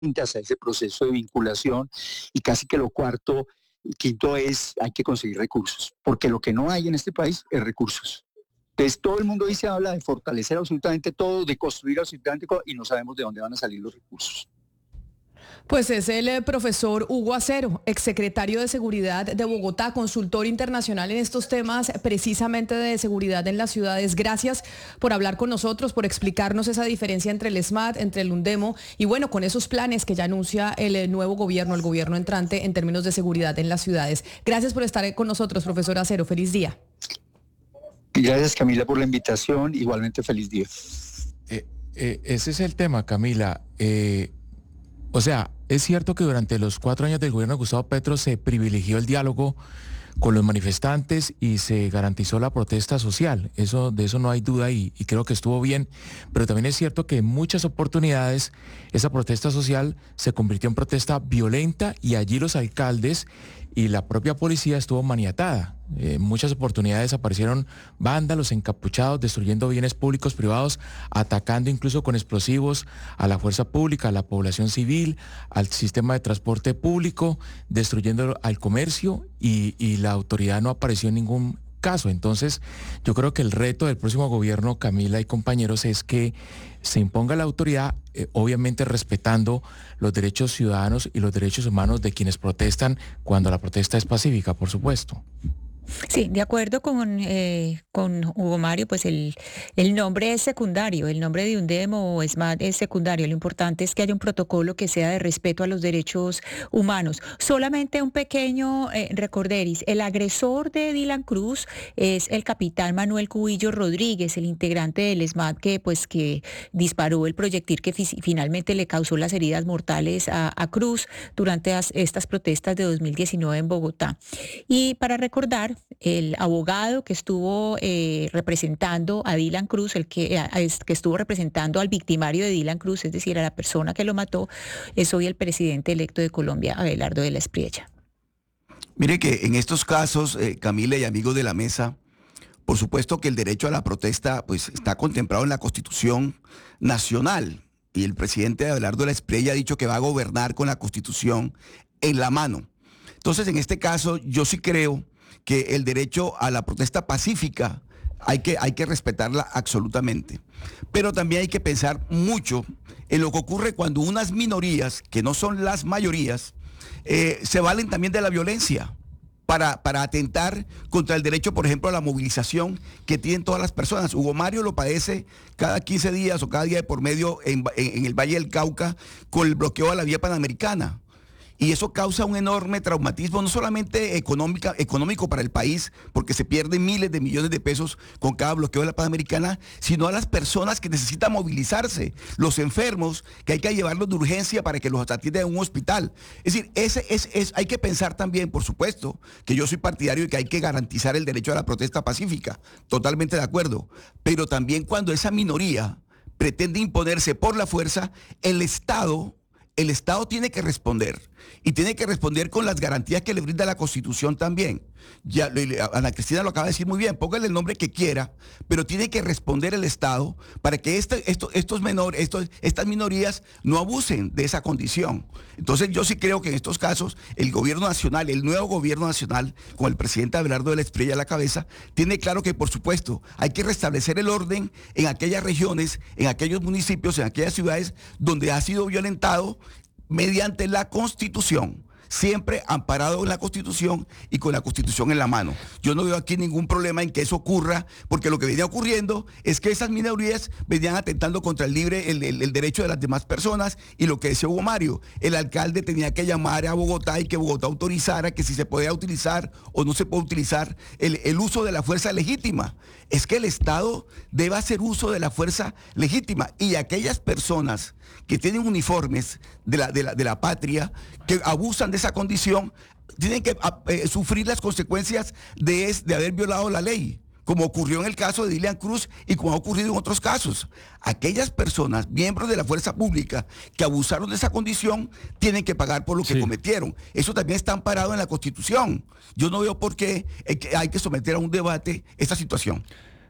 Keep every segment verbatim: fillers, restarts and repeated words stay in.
a ese proceso de vinculación. Y casi que lo cuarto y quinto es, hay que conseguir recursos, porque lo que no hay en este país es recursos. Entonces todo el mundo dice, habla de fortalecer absolutamente todo, de construir absolutamente todo, y no sabemos de dónde van a salir los recursos. Pues es el eh, profesor Hugo Acero, exsecretario de Seguridad de Bogotá, consultor internacional en estos temas precisamente de seguridad en las ciudades. Gracias por hablar con nosotros, por explicarnos esa diferencia entre el ESMAD, entre el UNDEMO y bueno, con esos planes que ya anuncia el eh, nuevo gobierno, el gobierno entrante en términos de seguridad en las ciudades. Gracias por estar con nosotros, profesor Acero. Feliz día. Gracias, Camila, por la invitación. Igualmente, feliz día. Eh, eh, ese es el tema, Camila. Eh, O sea, es cierto que durante los cuatro años del gobierno de Gustavo Petro se privilegió el diálogo con los manifestantes y se garantizó la protesta social. Eso, de eso no hay duda y, y creo que estuvo bien. Pero también es cierto que en muchas oportunidades esa protesta social se convirtió en protesta violenta y allí los alcaldes y la propia policía estuvo maniatada. En eh, muchas oportunidades aparecieron vándalos encapuchados, destruyendo bienes públicos, privados, atacando incluso con explosivos a la fuerza pública, a la población civil, al sistema de transporte público, destruyendo al comercio y, y la autoridad no apareció en ningún caso. Entonces, yo creo que el reto del próximo gobierno, Camila y compañeros, es que se imponga la autoridad, eh, obviamente respetando los derechos ciudadanos y los derechos humanos de quienes protestan cuando la protesta es pacífica, por supuesto. Sí, de acuerdo con, eh, con Hugo Mario, pues el, el nombre es secundario, el nombre de UNDEMO o ESMAD es secundario. Lo importante es que haya un protocolo que sea de respeto a los derechos humanos. Solamente un pequeño eh, recorderis. El agresor de Dylan Cruz es el capitán Manuel Cubillo Rodríguez, el integrante del ESMAD que, pues, que disparó el proyectil que finalmente le causó las heridas mortales a, a Cruz durante as, estas protestas de dos mil diecinueve en Bogotá. Y para recordar, el abogado que estuvo eh, representando a Dylan Cruz, el que, eh, que estuvo representando al victimario de Dylan Cruz, es decir, a la persona que lo mató, es hoy el presidente electo de Colombia, Abelardo de la Espriella. Mire que en estos casos, eh, Camila y amigos de la mesa, por supuesto que el derecho a la protesta pues, está contemplado en la Constitución Nacional y el presidente Abelardo de la Espriella ha dicho que va a gobernar con la Constitución en la mano. Entonces, en este caso, yo sí creo que el derecho a la protesta pacífica hay que, hay que respetarla absolutamente. Pero también hay que pensar mucho en lo que ocurre cuando unas minorías, que no son las mayorías, eh, se valen también de la violencia para, para atentar contra el derecho, por ejemplo, a la movilización que tienen todas las personas. Hugo Mario lo padece cada quince días o cada día de por medio en, en, en el Valle del Cauca con el bloqueo a la vía panamericana. Y eso causa un enorme traumatismo, no solamente económica, económico para el país, porque se pierden miles de millones de pesos con cada bloqueo de la Panamericana, sino a las personas que necesitan movilizarse, los enfermos, que hay que llevarlos de urgencia para que los atiendan en un hospital. Es decir, ese, es, es, hay que pensar también, por supuesto, que yo soy partidario de que hay que garantizar el derecho a la protesta pacífica, totalmente de acuerdo, pero también cuando esa minoría pretende imponerse por la fuerza, el Estado... El Estado tiene que responder y tiene que responder con las garantías que le brinda la Constitución también. Ya, Ana Cristina lo acaba de decir muy bien, póngale el nombre que quiera, pero tiene que responder el Estado para que este, esto, estos menores, estos, estas minorías no abusen de esa condición. Entonces yo sí creo que en estos casos el gobierno nacional, el nuevo gobierno nacional, con el presidente Abelardo de la Espriella a la cabeza, tiene claro que por supuesto hay que restablecer el orden en aquellas regiones, en aquellos municipios, en aquellas ciudades donde ha sido violentado mediante la Constitución, siempre amparado en la Constitución y con la Constitución en la mano. Yo no veo aquí ningún problema en que eso ocurra, porque lo que venía ocurriendo es que esas minorías venían atentando contra el libre, el, el, el derecho de las demás personas, y lo que decía Hugo Mario, el alcalde tenía que llamar a Bogotá y que Bogotá autorizara que si se podía utilizar o no se puede utilizar el, el uso de la fuerza legítima. Es que el Estado debe hacer uso de la fuerza legítima, y aquellas personas que tienen uniformes de la, de la, de la patria, que abusan de esa condición, tienen que eh, sufrir las consecuencias de, de haber violado la ley, como ocurrió en el caso de Dylan Cruz y como ha ocurrido en otros casos. Aquellas personas, miembros de la fuerza pública, que abusaron de esa condición, tienen que pagar por lo que sí cometieron. Eso también está amparado en la Constitución. Yo no veo por qué hay que someter a un debate esta situación.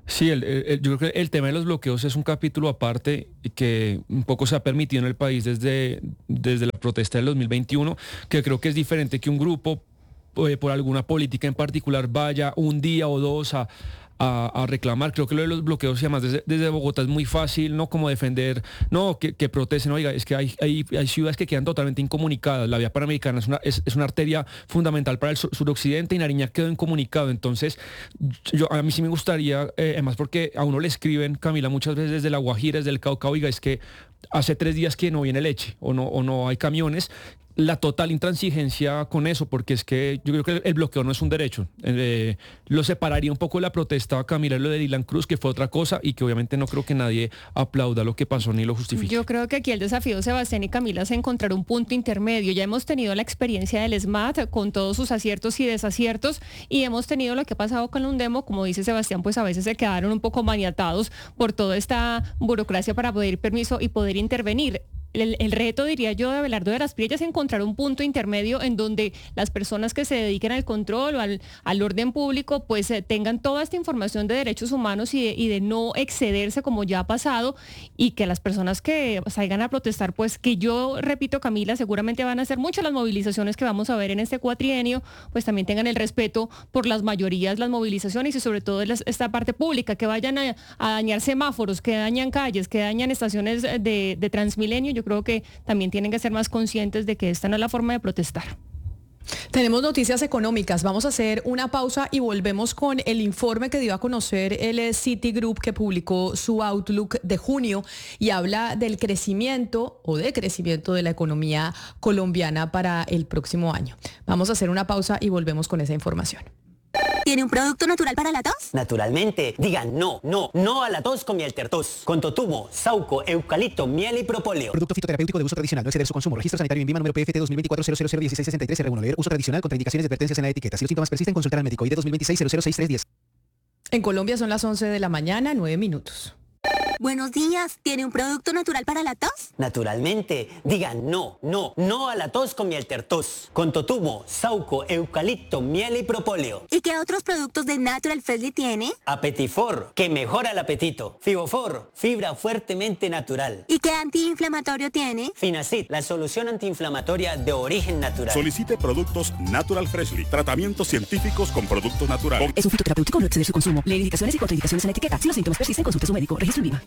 Sí, el, el, yo creo que el tema de los bloqueos es un capítulo aparte que un poco se ha permitido en el país desde, desde la protesta del dos mil veintiuno, que creo que es diferente que un grupo eh, por alguna política en particular vaya un día o dos a, a, a reclamar. Creo que lo de los bloqueos y además desde, desde Bogotá es muy fácil, ¿no? Como defender, no, que, que protesten, oiga, es que hay, hay, hay ciudades que quedan totalmente incomunicadas. La vía panamericana es una, es, es una arteria fundamental para el sur, suroccidente y Nariña quedó incomunicado. Entonces, yo, a mí sí me gustaría, eh, además porque a uno le escriben, Camila, muchas veces desde La Guajira, desde el Cauca, oiga, es que hace tres días que no viene leche o no, o no hay camiones. La total intransigencia con eso, porque es que yo creo que el bloqueo no es un derecho. Eh, lo separaría un poco de la protesta, Camila, lo de Dylan Cruz, que fue otra cosa y que obviamente no creo que nadie aplauda lo que pasó ni lo justifique. Yo creo que aquí el desafío, Sebastián y Camila, es encontrar un punto intermedio. Ya hemos tenido la experiencia del SMAT con todos sus aciertos y desaciertos y hemos tenido lo que ha pasado con la UNDEMO, como dice Sebastián, pues a veces se quedaron un poco maniatados por toda esta burocracia para pedir permiso y poder intervenir. El, el reto, diría yo, de Abelardo de las Priellas es encontrar un punto intermedio en donde las personas que se dediquen al control o al, al orden público pues eh, tengan toda esta información de derechos humanos y de, y de no excederse como ya ha pasado, y que las personas que salgan a protestar, pues que yo repito, Camila, seguramente van a ser muchas las movilizaciones que vamos a ver en este cuatrienio, pues también tengan el respeto por las mayorías, las movilizaciones y sobre todo las, esta parte pública, que vayan a, a dañar semáforos, que dañan calles, que dañan estaciones de, de Transmilenio. Yo creo que también tienen que ser más conscientes de que esta no es la forma de protestar. Tenemos noticias económicas. Vamos a hacer una pausa y volvemos con el informe que dio a conocer el Citigroup, que publicó su Outlook de junio y habla del crecimiento o decrecimiento de la economía colombiana para el próximo año. Vamos a hacer una pausa y volvemos con esa información. ¿Tiene un producto natural para la tos? Naturalmente. Digan no, no, no a la tos con Mieltertos. Con totumo, sauco, eucalipto, miel y propóleo. Producto fitoterapéutico de uso tradicional. No exceder su consumo. Registro sanitario INVIMA número P F T dos mil veinticuatro cero cero cero dieciséis sesenta y tres. R uno. Leer uso tradicional. Contraindicaciones y advertencias en la etiqueta. Si los síntomas persisten, consultar al médico. I D dos mil veintiséis cero cero seis tres diez. En Colombia son las once de la mañana, nueve minutos. Buenos días. ¿Tiene un producto natural para la tos? Naturalmente. Digan no, no, no a la tos con Mieltertos. Con totumo, sauco, eucalipto, miel y propóleo. ¿Y qué otros productos de Natural Freshly tiene? Apetifor, que mejora el apetito. Fibofor, fibra fuertemente natural. ¿Y qué antiinflamatorio tiene? Finacid, la solución antiinflamatoria de origen natural. Solicite productos Natural Freshly. Tratamientos científicos con productos naturales. Es un fitoterapéutico, no exceder su consumo. Lee indicaciones y contraindicaciones en la etiqueta. Si los síntomas persisten, consulte a su médico. Registro INVIMA.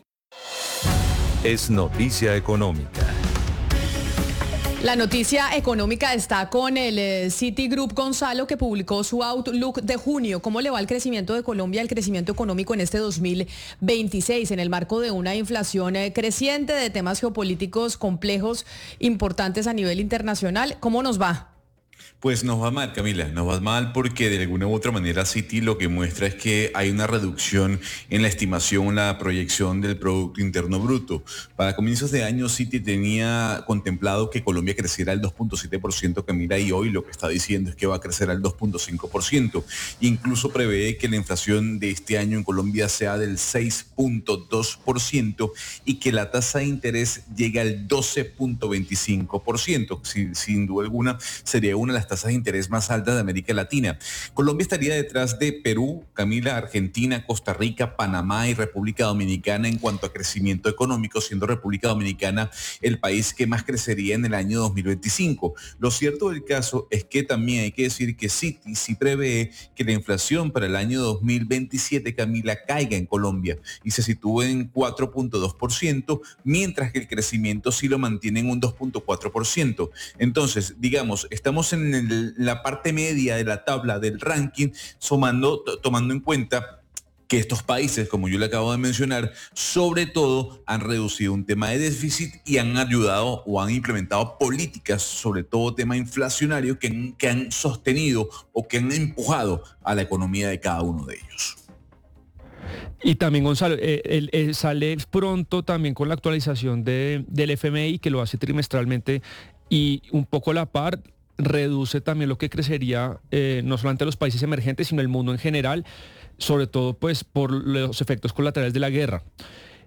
Es noticia económica. La noticia económica está con el eh, Citigroup, Gonzalo, que publicó su Outlook de junio. ¿Cómo le va el crecimiento de Colombia, el crecimiento económico en este dos mil veintiséis, en el marco de una inflación eh, creciente, de temas geopolíticos complejos, importantes a nivel internacional? ¿Cómo nos va? Pues nos va mal, Camila, nos va mal porque de alguna u otra manera Citi lo que muestra es que hay una reducción en la estimación, la proyección del Producto Interno Bruto. Para comienzos de año Citi tenía contemplado que Colombia creciera al dos punto siete por ciento, Camila, y hoy lo que está diciendo es que va a crecer al dos punto cinco por ciento. Incluso prevé que la inflación de este año en Colombia sea del seis punto dos por ciento y que la tasa de interés llegue al doce punto veinticinco por ciento. Sin, sin duda alguna sería una de las tasas de interés más altas de América Latina. Colombia estaría detrás de Perú, Camila, Argentina, Costa Rica, Panamá y República Dominicana en cuanto a crecimiento económico, siendo República Dominicana el país que más crecería en el año dos mil veinticinco. Lo cierto del caso es que también hay que decir que Citi sí prevé que la inflación para el año dos mil veintisiete, Camila, caiga en Colombia y se sitúe en cuatro punto dos por ciento, mientras que el crecimiento sí lo mantiene en un dos punto cuatro por ciento. Entonces, digamos, estamos en el la parte media de la tabla del ranking, sumando, tomando en cuenta que estos países, como yo le acabo de mencionar, sobre todo han reducido un tema de déficit y han ayudado o han implementado políticas, sobre todo tema inflacionario, que han, que han sostenido o que han empujado a la economía de cada uno de ellos. Y también, Gonzalo, eh, el, el sale pronto también con la actualización de, del F M I, que lo hace trimestralmente, y un poco a la par reduce también lo que crecería eh, no solamente los países emergentes, sino el mundo en general, sobre todo pues por los efectos colaterales de la guerra.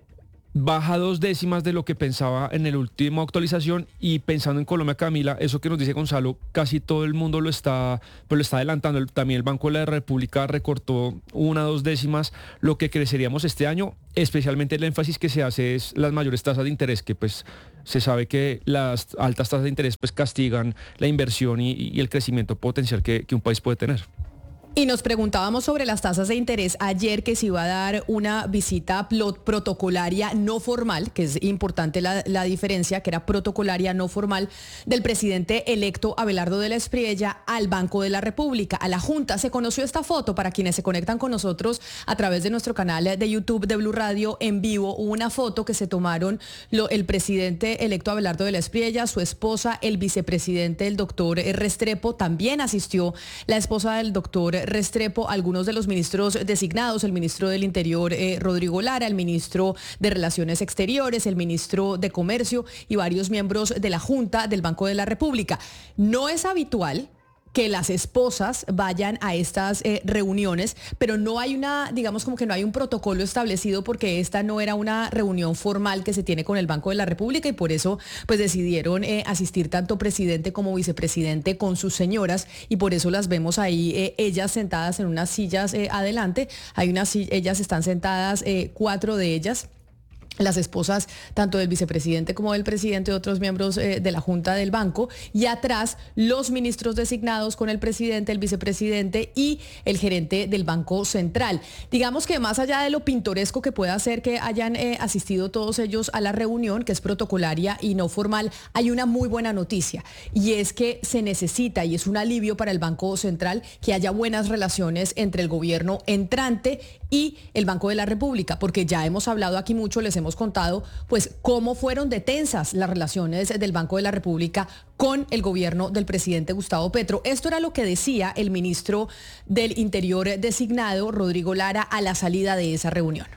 baja dos décimas de lo que pensaba en la última actualización, y pensando en Colombia, Camila, eso que nos dice Gonzalo, casi todo el mundo lo está, pues lo está adelantando. El, también el Banco de la República recortó una o dos décimas lo que creceríamos este año, especialmente el énfasis que se hace es las mayores tasas de interés, que pues se sabe que las altas tasas de interés pues castigan la inversión y, y el crecimiento potencial que, que un país puede tener. Y nos preguntábamos sobre las tasas de interés ayer, que se iba a dar una visita protocolaria no formal, que es importante la, la diferencia, que era protocolaria no formal, del presidente electo Abelardo de la Espriella al Banco de la República, a la Junta. Se conoció esta foto, para quienes se conectan con nosotros a través de nuestro canal de YouTube de Blue Radio en vivo, una foto que se tomaron lo, el presidente electo Abelardo de la Espriella, su esposa, el vicepresidente, el doctor Restrepo, también asistió la esposa del doctor Restrepo, algunos de los ministros designados, el ministro del Interior eh, Rodrigo Lara, el ministro de Relaciones Exteriores, el ministro de Comercio y varios miembros de la Junta del Banco de la República. No es habitual que las esposas vayan a estas eh, reuniones, pero no hay una, digamos como que no hay un protocolo establecido, porque esta no era una reunión formal que se tiene con el Banco de la República, y por eso pues decidieron eh, asistir tanto presidente como vicepresidente con sus señoras, y por eso las vemos ahí, eh, ellas sentadas en unas sillas eh, adelante. Hay unas, ellas están sentadas, eh, cuatro de ellas, las esposas tanto del vicepresidente como del presidente y otros miembros eh, de la Junta del Banco, y atrás los ministros designados con el presidente, el vicepresidente y el gerente del Banco Central. Digamos que más allá de lo pintoresco que pueda ser que hayan eh, asistido todos ellos a la reunión, que es protocolaria y no formal, hay una muy buena noticia, y es que se necesita, y es un alivio para el Banco Central, que haya buenas relaciones entre el gobierno entrante y el Banco de la República, porque ya hemos hablado aquí mucho, les hemos contado pues cómo fueron de tensas las relaciones del Banco de la República con el gobierno del presidente Gustavo Petro. Esto era lo que decía el ministro del Interior designado, Rodrigo Lara, a la salida de esa reunión.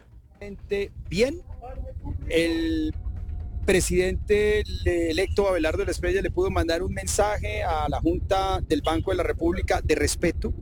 Bien, el presidente electo Abelardo de la Espriella le pudo mandar un mensaje a la Junta del Banco de la República de respeto,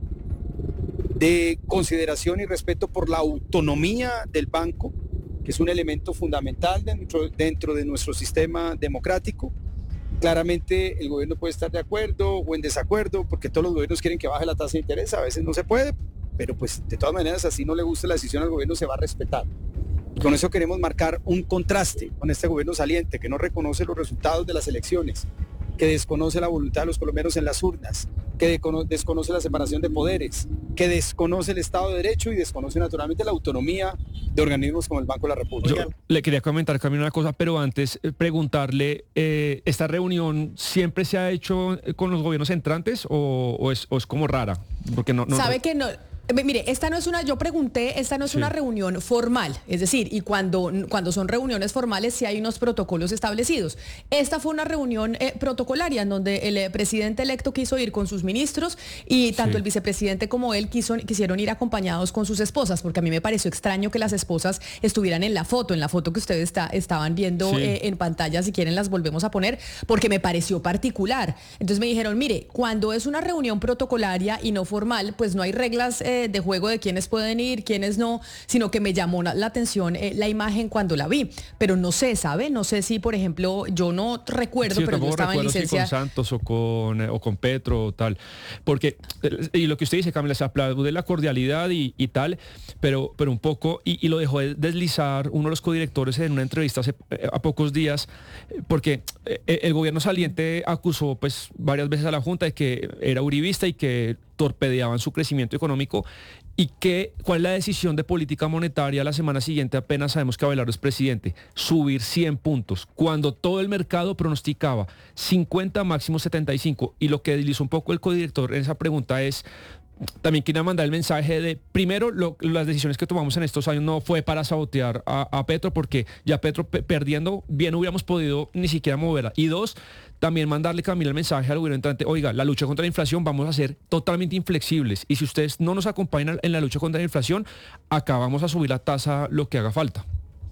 de consideración y respeto por la autonomía del banco, que es un elemento fundamental dentro, dentro de nuestro sistema democrático. Claramente el gobierno puede estar de acuerdo o en desacuerdo, porque todos los gobiernos quieren que baje la tasa de interés, a veces no se puede, pero pues de todas maneras, así no le gusta la decisión al gobierno, se va a respetar. Y con eso queremos marcar un contraste con este gobierno saliente, que no reconoce los resultados de las elecciones, que desconoce la voluntad de los colombianos en las urnas, que desconoce la separación de poderes, que desconoce el Estado de Derecho y desconoce naturalmente la autonomía de organismos como el Banco de la República. Yo le quería comentar, Camila, una cosa, pero antes eh, preguntarle, eh, ¿esta reunión siempre se ha hecho con los gobiernos entrantes o, o, es, o es como rara? Porque no, no ¿Sabe no... que no? Mire, esta no es una, yo pregunté, esta no es sí. una reunión formal, es decir, y cuando, cuando son reuniones formales sí hay unos protocolos establecidos. Esta fue una reunión eh, protocolaria en donde el eh, presidente electo quiso ir con sus ministros, y tanto sí. el vicepresidente como él quiso, quisieron ir acompañados con sus esposas, porque a mí me pareció extraño que las esposas estuvieran en la foto, en la foto que ustedes está, estaban viendo sí. eh, en pantalla, si quieren las volvemos a poner, porque me pareció particular. Entonces me dijeron, mire, cuando es una reunión protocolaria y no formal, pues no hay reglas eh, de juego de quiénes pueden ir, quiénes no, sino que me llamó la atención eh, la imagen cuando la vi, pero no sé, ¿sabe? No sé si, por ejemplo, yo no recuerdo, sí, pero yo estaba en licencia. Si con Santos o con, o con Petro o tal, porque, y lo que usted dice, Camila, se aplaude la cordialidad y, y tal, pero, pero un poco, y, y lo dejó de deslizar uno de los codirectores en una entrevista hace a pocos días, porque el gobierno saliente acusó pues varias veces a la Junta de que era uribista y que torpedeaban su crecimiento económico, y que, ¿cuál es la decisión de política monetaria la semana siguiente? Apenas sabemos que Abelardo es presidente, subir cien puntos, cuando todo el mercado pronosticaba cincuenta, máximo setenta y cinco, y lo que deslizó un poco el codirector en esa pregunta es, también quería mandar el mensaje de, primero, lo, las decisiones que tomamos en estos años no fue para sabotear a, a Petro, porque ya Petro pe- perdiendo, bien hubiéramos podido ni siquiera moverla. Y dos, también mandarle, Camila, el mensaje al gobierno entrante, oiga, la lucha contra la inflación vamos a ser totalmente inflexibles, y si ustedes no nos acompañan en la lucha contra la inflación, acá vamos a subir la tasa lo que haga falta.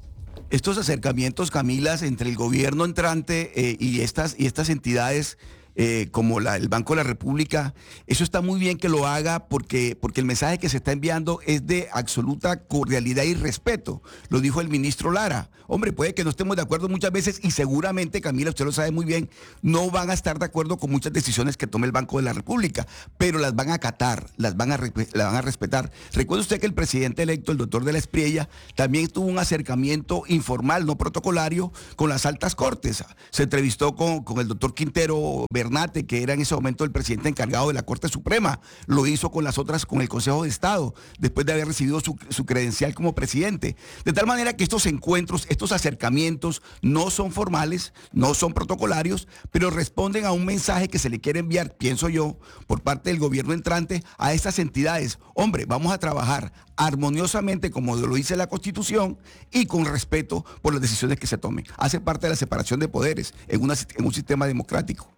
Estos acercamientos, Camilas, entre el gobierno entrante eh, y, estas, y estas entidades eh, como la, el Banco de la República, eso está muy bien que lo haga porque, porque el mensaje que se está enviando es de absoluta cordialidad y respeto. Lo dijo el ministro Lara. Hombre, puede que no estemos de acuerdo muchas veces y seguramente, Camila, usted lo sabe muy bien, no van a estar de acuerdo con muchas decisiones que tome el Banco de la República, pero las van a acatar, las van a, las van a respetar. Recuerde usted que el presidente electo, el doctor de la Espriella, también tuvo un acercamiento informal, no protocolario, con las altas cortes. Se entrevistó con, con el doctor Quintero Bernate, que era en ese momento el presidente encargado de la Corte Suprema. Lo hizo con las otras, con el Consejo de Estado, después de haber recibido su, su credencial como presidente. De tal manera que estos encuentros, estos acercamientos no son formales, no son protocolarios, pero responden a un mensaje que se le quiere enviar, pienso yo, por parte del gobierno entrante a estas entidades. Hombre, vamos a trabajar armoniosamente como lo dice la Constitución y con respeto por las decisiones que se tomen. Hace parte de la separación de poderes en, una, en un sistema democrático.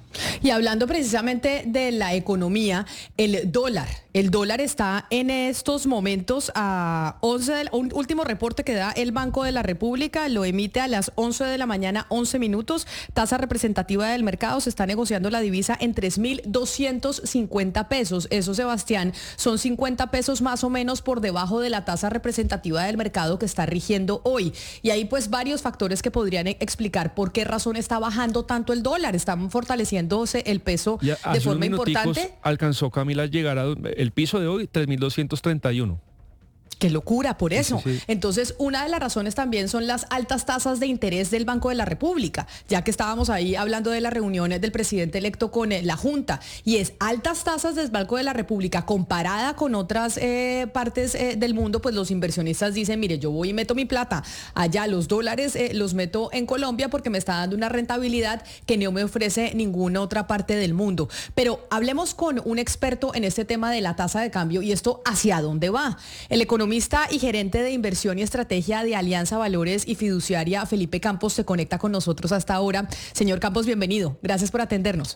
Y hablando precisamente de la economía, el dólar, el dólar está en estos momentos a once, del, un último reporte que da el Banco de la República, lo emite a las once de la mañana, once minutos, tasa representativa del mercado, se está negociando la divisa en tres mil doscientos cincuenta pesos, eso, Sebastián, son cincuenta pesos más o menos por debajo de la tasa representativa del mercado que está rigiendo hoy, y hay pues varios factores que podrían explicar por qué razón está bajando tanto el dólar, están fortaleciendo el peso ya, de forma importante. Alcanzó, Camila, a llegar a el piso de hoy, tres mil doscientos treinta y uno. Qué locura, por eso. Sí, sí, sí. Entonces, una de las razones también son las altas tasas de interés del Banco de la República, ya que estábamos ahí hablando de las reuniones del presidente electo con la Junta, y es altas tasas del Banco de la República comparada con otras eh, partes eh, del mundo, pues los inversionistas dicen, mire, yo voy y meto mi plata allá, los dólares eh, los meto en Colombia porque me está dando una rentabilidad que no me ofrece ninguna otra parte del mundo. Pero hablemos con un experto en este tema de la tasa de cambio y esto hacia dónde va. El economista y gerente de inversión y estrategia de Alianza Valores y fiduciaria Felipe Campos se conecta con nosotros hasta ahora. Señor Campos, bienvenido. Gracias por atendernos.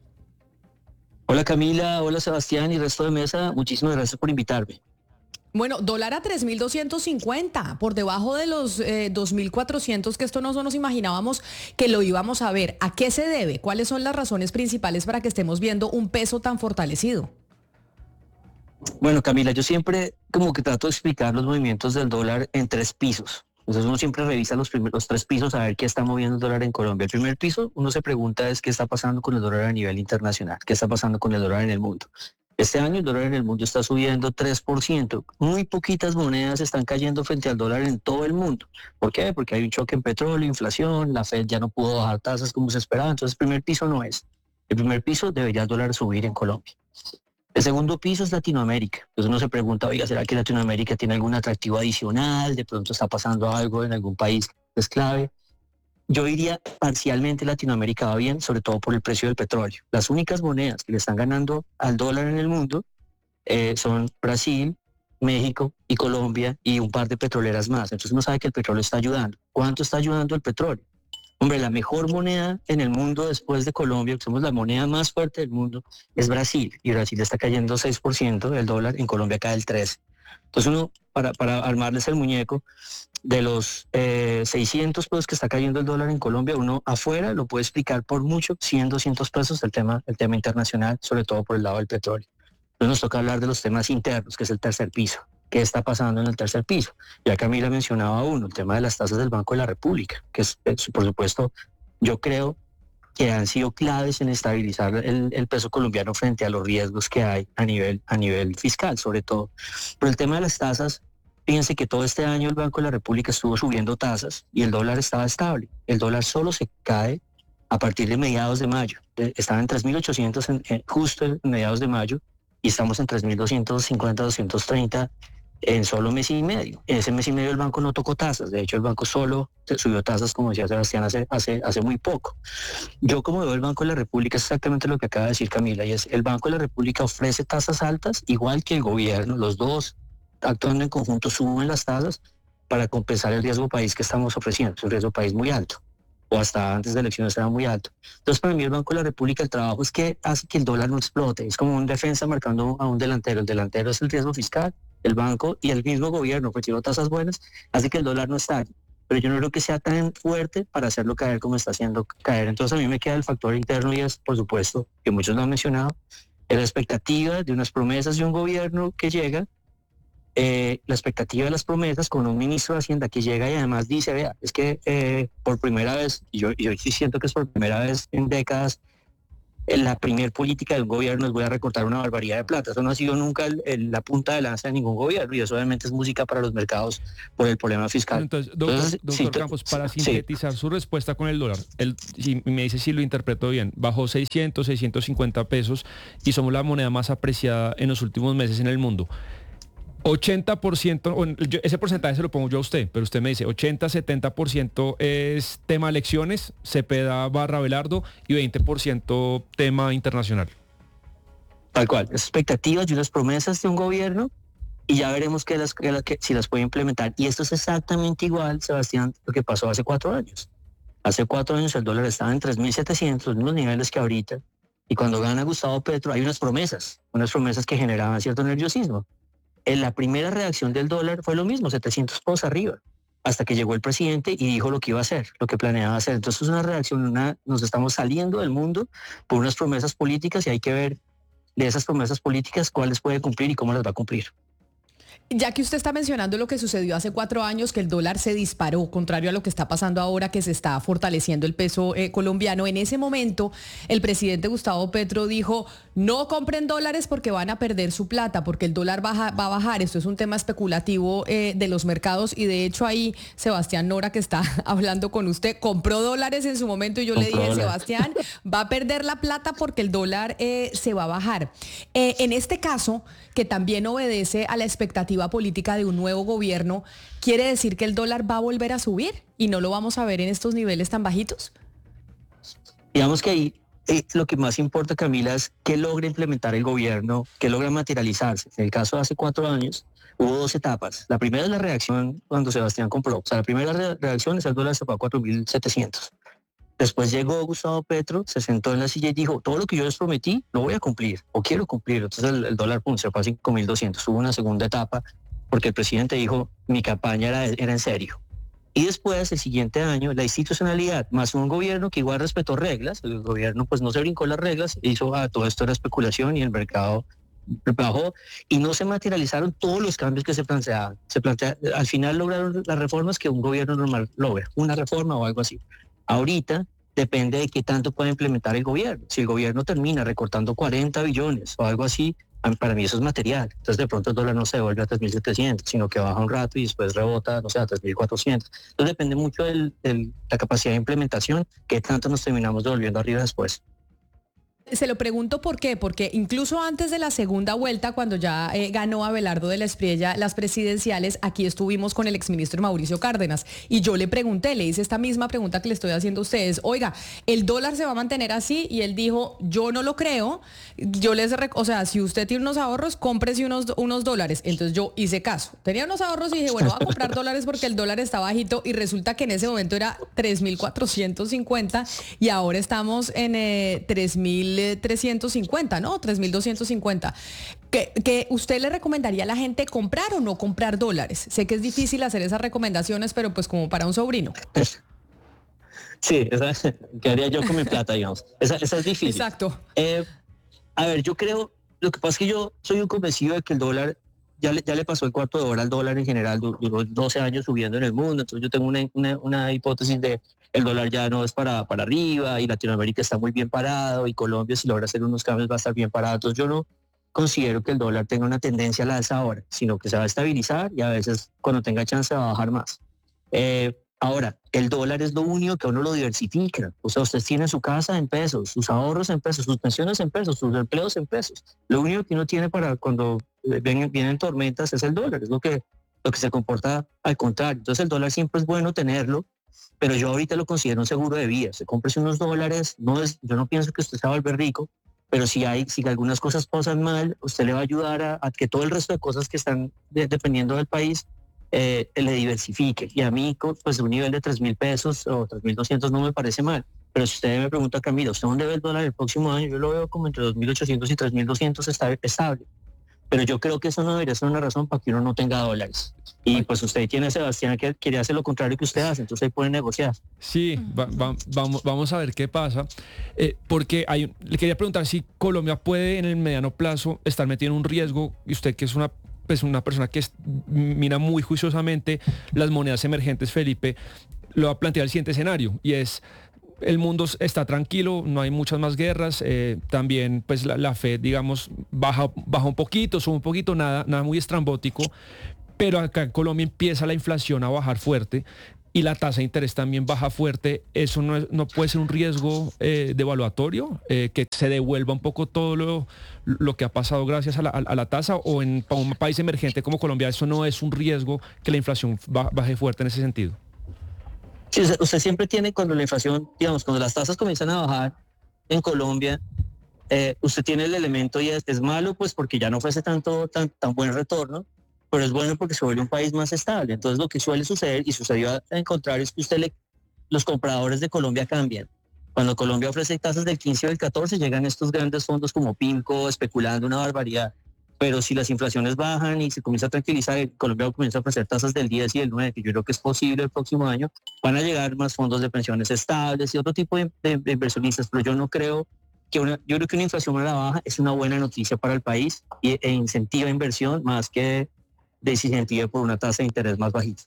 Hola Camila, hola Sebastián y resto de mesa. Muchísimas gracias por invitarme. Bueno, dólar a tres mil doscientos cincuenta, por debajo de los eh, dos mil cuatrocientos, que esto no nos imaginábamos que lo íbamos a ver. ¿A qué se debe? ¿Cuáles son las razones principales para que estemos viendo un peso tan fortalecido? Bueno, Camila, yo siempre como que trato de explicar los movimientos del dólar en tres pisos. Entonces uno siempre revisa los, primeros, los tres pisos a ver qué está moviendo el dólar en Colombia. El primer piso, uno se pregunta es qué está pasando con el dólar a nivel internacional, qué está pasando con el dólar en el mundo. Este año el dólar en el mundo está subiendo tres por ciento. Muy poquitas monedas están cayendo frente al dólar en todo el mundo. ¿Por qué? Porque hay un choque en petróleo, inflación, la Fed ya no pudo bajar tasas como se esperaba. Entonces el primer piso no es. El primer piso debería el dólar subir en Colombia. El segundo piso es Latinoamérica. Entonces uno se pregunta, oiga, ¿será que Latinoamérica tiene algún atractivo adicional? ¿De pronto está pasando algo en algún país que es clave? Yo diría parcialmente Latinoamérica va bien, sobre todo por el precio del petróleo. Las únicas monedas que le están ganando al dólar en el mundo eh, son Brasil, México y Colombia y un par de petroleras más. Entonces uno sabe que el petróleo está ayudando. ¿Cuánto está ayudando el petróleo? Hombre, la mejor moneda en el mundo después de Colombia, que somos la moneda más fuerte del mundo, es Brasil. Y Brasil está cayendo seis por ciento del dólar, en Colombia cae el tres por ciento. Entonces uno, para, para armarles el muñeco, de los eh, seiscientos pesos que está cayendo el dólar en Colombia, uno afuera lo puede explicar por mucho, cien, doscientos pesos el tema, el tema internacional, sobre todo por el lado del petróleo. Entonces nos toca hablar de los temas internos, que es el tercer piso. ¿Qué está pasando en el tercer piso? Ya Camila mencionaba uno, el tema de las tasas del Banco de la República, que es, por supuesto, yo creo que han sido claves en estabilizar el, el peso colombiano frente a los riesgos que hay a nivel, a nivel fiscal, sobre todo. Pero el tema de las tasas, fíjense que todo este año el Banco de la República estuvo subiendo tasas y el dólar estaba estable. El dólar solo se cae a partir de mediados de mayo. Estaba en tres mil ochocientos en, en, justo en mediados de mayo y estamos en tres mil doscientos cincuenta, doscientos treinta en solo mes y medio. En ese mes y medio el banco no tocó tasas. De hecho, el banco solo subió tasas, como decía Sebastián, hace, hace, hace muy poco. Yo como veo el Banco de la República es exactamente lo que acaba de decir Camila, y es el Banco de la República ofrece tasas altas, igual que el gobierno. Los dos, actuando en conjunto, suben las tasas para compensar el riesgo país que estamos ofreciendo. Es un riesgo país muy alto, o hasta antes de elecciones era muy alto. Entonces, para mí el Banco de la República, el trabajo es que hace que el dólar no explote. Es como un defensa marcando a un delantero. El delantero es el riesgo fiscal, el banco y el mismo gobierno, que tiró tasas buenas, hace que el dólar no estalle. pero yo no creo que sea tan fuerte para hacerlo caer como está haciendo caer. Entonces a mí me queda el factor interno y es, por supuesto, que muchos lo han mencionado, es la expectativa de unas promesas de un gobierno que llega, eh, la expectativa de las promesas con un ministro de Hacienda que llega y además dice, vea, es que eh, por primera vez, y yo, yo sí siento que es por primera vez en décadas, la primer política de un gobierno es voy a recortar una barbaridad de plata. Eso no ha sido nunca el, el, la punta de lanza de ningún gobierno y eso obviamente es música para los mercados por el problema fiscal. Entonces, doctor, Entonces, doctor sí, Campos, para sintetizar sí. su respuesta con el dólar, el, si me dice si lo interpreto bien, bajó seiscientos, seiscientos cincuenta pesos y somos la moneda más apreciada en los últimos meses en el mundo. ochenta por ciento, bueno, yo, ese porcentaje se lo pongo yo a usted, pero usted me dice ochenta, setenta por ciento es tema elecciones, Cepeda barra Abelardo y veinte por ciento tema internacional. Tal cual, expectativas y unas promesas de un gobierno y ya veremos que las, que, que, si las puede implementar. Y esto es exactamente igual, Sebastián, lo que pasó hace cuatro años. Hace cuatro años el dólar estaba en tres mil setecientos, los mismos niveles que ahorita. Y cuando gana Gustavo Petro hay unas promesas, unas promesas que generaban cierto nerviosismo. En la primera reacción del dólar fue lo mismo, setecientos pesos arriba, hasta que llegó el presidente y dijo lo que iba a hacer, lo que planeaba hacer. Entonces es una reacción, una, nos estamos saliendo del mundo por unas promesas políticas y hay que ver de esas promesas políticas cuáles puede cumplir y cómo las va a cumplir. Ya que usted está mencionando lo que sucedió hace cuatro años, que el dólar se disparó, contrario a lo que está pasando ahora, que se está fortaleciendo el peso eh, colombiano, en ese momento el presidente Gustavo Petro dijo, no compren dólares porque van a perder su plata, porque el dólar baja, va a bajar. Esto es un tema especulativo eh, de los mercados y de hecho ahí Sebastián Nora, que está hablando con usted, compró dólares en su momento y yo compró le dije, dólares. Sebastián, va a perder la plata porque el dólar eh, se va a bajar. Eh, en este caso, que también obedece a la expectativa política de un nuevo gobierno, ¿quiere decir que el dólar va a volver a subir y no lo vamos a ver en estos niveles tan bajitos? Digamos que ahí eh, lo que más importa, Camila, es que logra implementar el gobierno, que logra materializarse. En el caso de hace cuatro años hubo dos etapas. La primera es la reacción cuando Sebastián compró. O sea, la primera re- reacción es el dólar se fue a cuatro mil setecientos. Después llegó Gustavo Petro, se sentó en la silla y dijo, todo lo que yo les prometí lo voy a cumplir o quiero cumplir. Entonces el, el dólar pum, se fue a cinco mil doscientos. Hubo una segunda etapa porque el presidente dijo, mi campaña era, era en serio. Y después, el siguiente año, la institucionalidad más un gobierno que igual respetó reglas, el gobierno pues no se brincó las reglas, hizo ah, todo esto era especulación y el mercado bajó y no se materializaron todos los cambios que se planteaban. Se plantea, al final lograron las reformas que un gobierno normal logra, una reforma o algo así. Ahorita depende de qué tanto pueda implementar el gobierno. Si el gobierno termina recortando cuarenta billones o algo así, para mí eso es material. Entonces de pronto el dólar no se devuelve a tres mil setecientos, sino que baja un rato y después rebota, no sé, a tres mil cuatrocientos. Entonces depende mucho de la capacidad de implementación, qué tanto nos terminamos devolviendo arriba después. Se lo pregunto por qué, porque incluso antes de la segunda vuelta, cuando ya eh, ganó Abelardo de la Espriella las presidenciales, aquí estuvimos con el exministro Mauricio Cárdenas y yo le pregunté, le hice esta misma pregunta que le estoy haciendo a ustedes, oiga, ¿el dólar se va a mantener así? Y él dijo, yo no lo creo, yo les, rec- o sea, si usted tiene unos ahorros, cómprese unos, unos dólares. Entonces yo hice caso, tenía unos ahorros y dije, bueno, voy a comprar dólares porque el dólar está bajito y resulta que en ese momento era tres mil cuatrocientos cincuenta y ahora estamos en eh, tres mil trescientos cincuenta, ¿no? tres mil doscientos cincuenta. ¿Que, que usted le recomendaría a la gente comprar o no comprar dólares? Sé que es difícil hacer esas recomendaciones, pero pues como para un sobrino. Sí, esa, ¿qué haría yo con mi plata, digamos? Esa, esa es difícil. Exacto. Eh, a ver, yo creo, lo que pasa es que yo soy un convencido de que el dólar, ya le, ya le pasó el cuarto de hora al dólar en general, duró doce años subiendo en el mundo, entonces yo tengo una, una, una hipótesis de el dólar ya no es para, para arriba y Latinoamérica está muy bien parado y Colombia si logra hacer unos cambios va a estar bien parado. Entonces yo no considero que el dólar tenga una tendencia al alza ahora, sino que se va a estabilizar y a veces cuando tenga chance va a bajar más. Eh, ahora, el dólar es lo único que uno lo diversifica. O sea, usted tiene su casa en pesos, sus ahorros en pesos, sus pensiones en pesos, sus empleos en pesos. Lo único que uno tiene para cuando vienen, vienen tormentas es el dólar, es lo que, lo que se comporta al contrario. Entonces el dólar siempre es bueno tenerlo, pero yo ahorita lo considero un seguro de vida. Se cómprese unos dólares, no es, yo no pienso que usted se va a volver rico, pero si hay, si algunas cosas pasan mal, usted le va a ayudar a, a que todo el resto de cosas que están de, dependiendo del país eh, le diversifique. Y a mí, pues un nivel de tres mil pesos o tres mil doscientos no me parece mal. Pero si usted me pregunta, Camila, ¿usted dónde ve el dólar el próximo año? Yo lo veo como entre dos mil ochocientos y tres mil doscientos estable. pero yo creo que eso no debería ser una razón para que uno no tenga dólares. Y pues usted tiene a Sebastián que quería hacer lo contrario que usted hace, entonces ahí pueden negociar. Sí, va, va, vamos, vamos a ver qué pasa, eh, porque hay, le quería preguntar si Colombia puede en el mediano plazo estar metido en un riesgo, y usted que es una, pues una persona que es, mira muy juiciosamente las monedas emergentes, Felipe, lo va a plantear el siguiente escenario, y es: el mundo está tranquilo, no hay muchas más guerras, eh, también pues la, la Fed, digamos, baja, baja un poquito, sube un poquito, nada, nada muy estrambótico, pero acá en Colombia empieza la inflación a bajar fuerte y la tasa de interés también baja fuerte. ¿Eso no, es, no puede ser un riesgo eh, devaluatorio, eh, que se devuelva un poco todo lo, lo que ha pasado gracias a la, a la tasa? ¿O en para un país emergente como Colombia eso no es un riesgo, que la inflación baje fuerte en ese sentido? Sí, usted siempre tiene, cuando la inflación, digamos, cuando las tasas comienzan a bajar en Colombia, eh, usted tiene el elemento, y es, es malo pues porque ya no ofrece tanto, tan, tan buen retorno, pero es bueno porque se vuelve un país más estable. Entonces lo que suele suceder, y sucedió en contrario, es que usted le, los compradores de Colombia cambian. Cuando Colombia ofrece tasas del quince o del catorce, llegan estos grandes fondos como PIMCO especulando una barbaridad. Pero si las inflaciones bajan y se comienza a tranquilizar, Colombia comienza a ofrecer tasas del diez y del nueve, que yo creo que es posible el próximo año, van a llegar más fondos de pensiones estables y otro tipo de, de, de inversionistas. Pero yo no creo que una, yo creo que una inflación a la baja es una buena noticia para el país y, e incentiva inversión más que desincentive por una tasa de interés más bajita.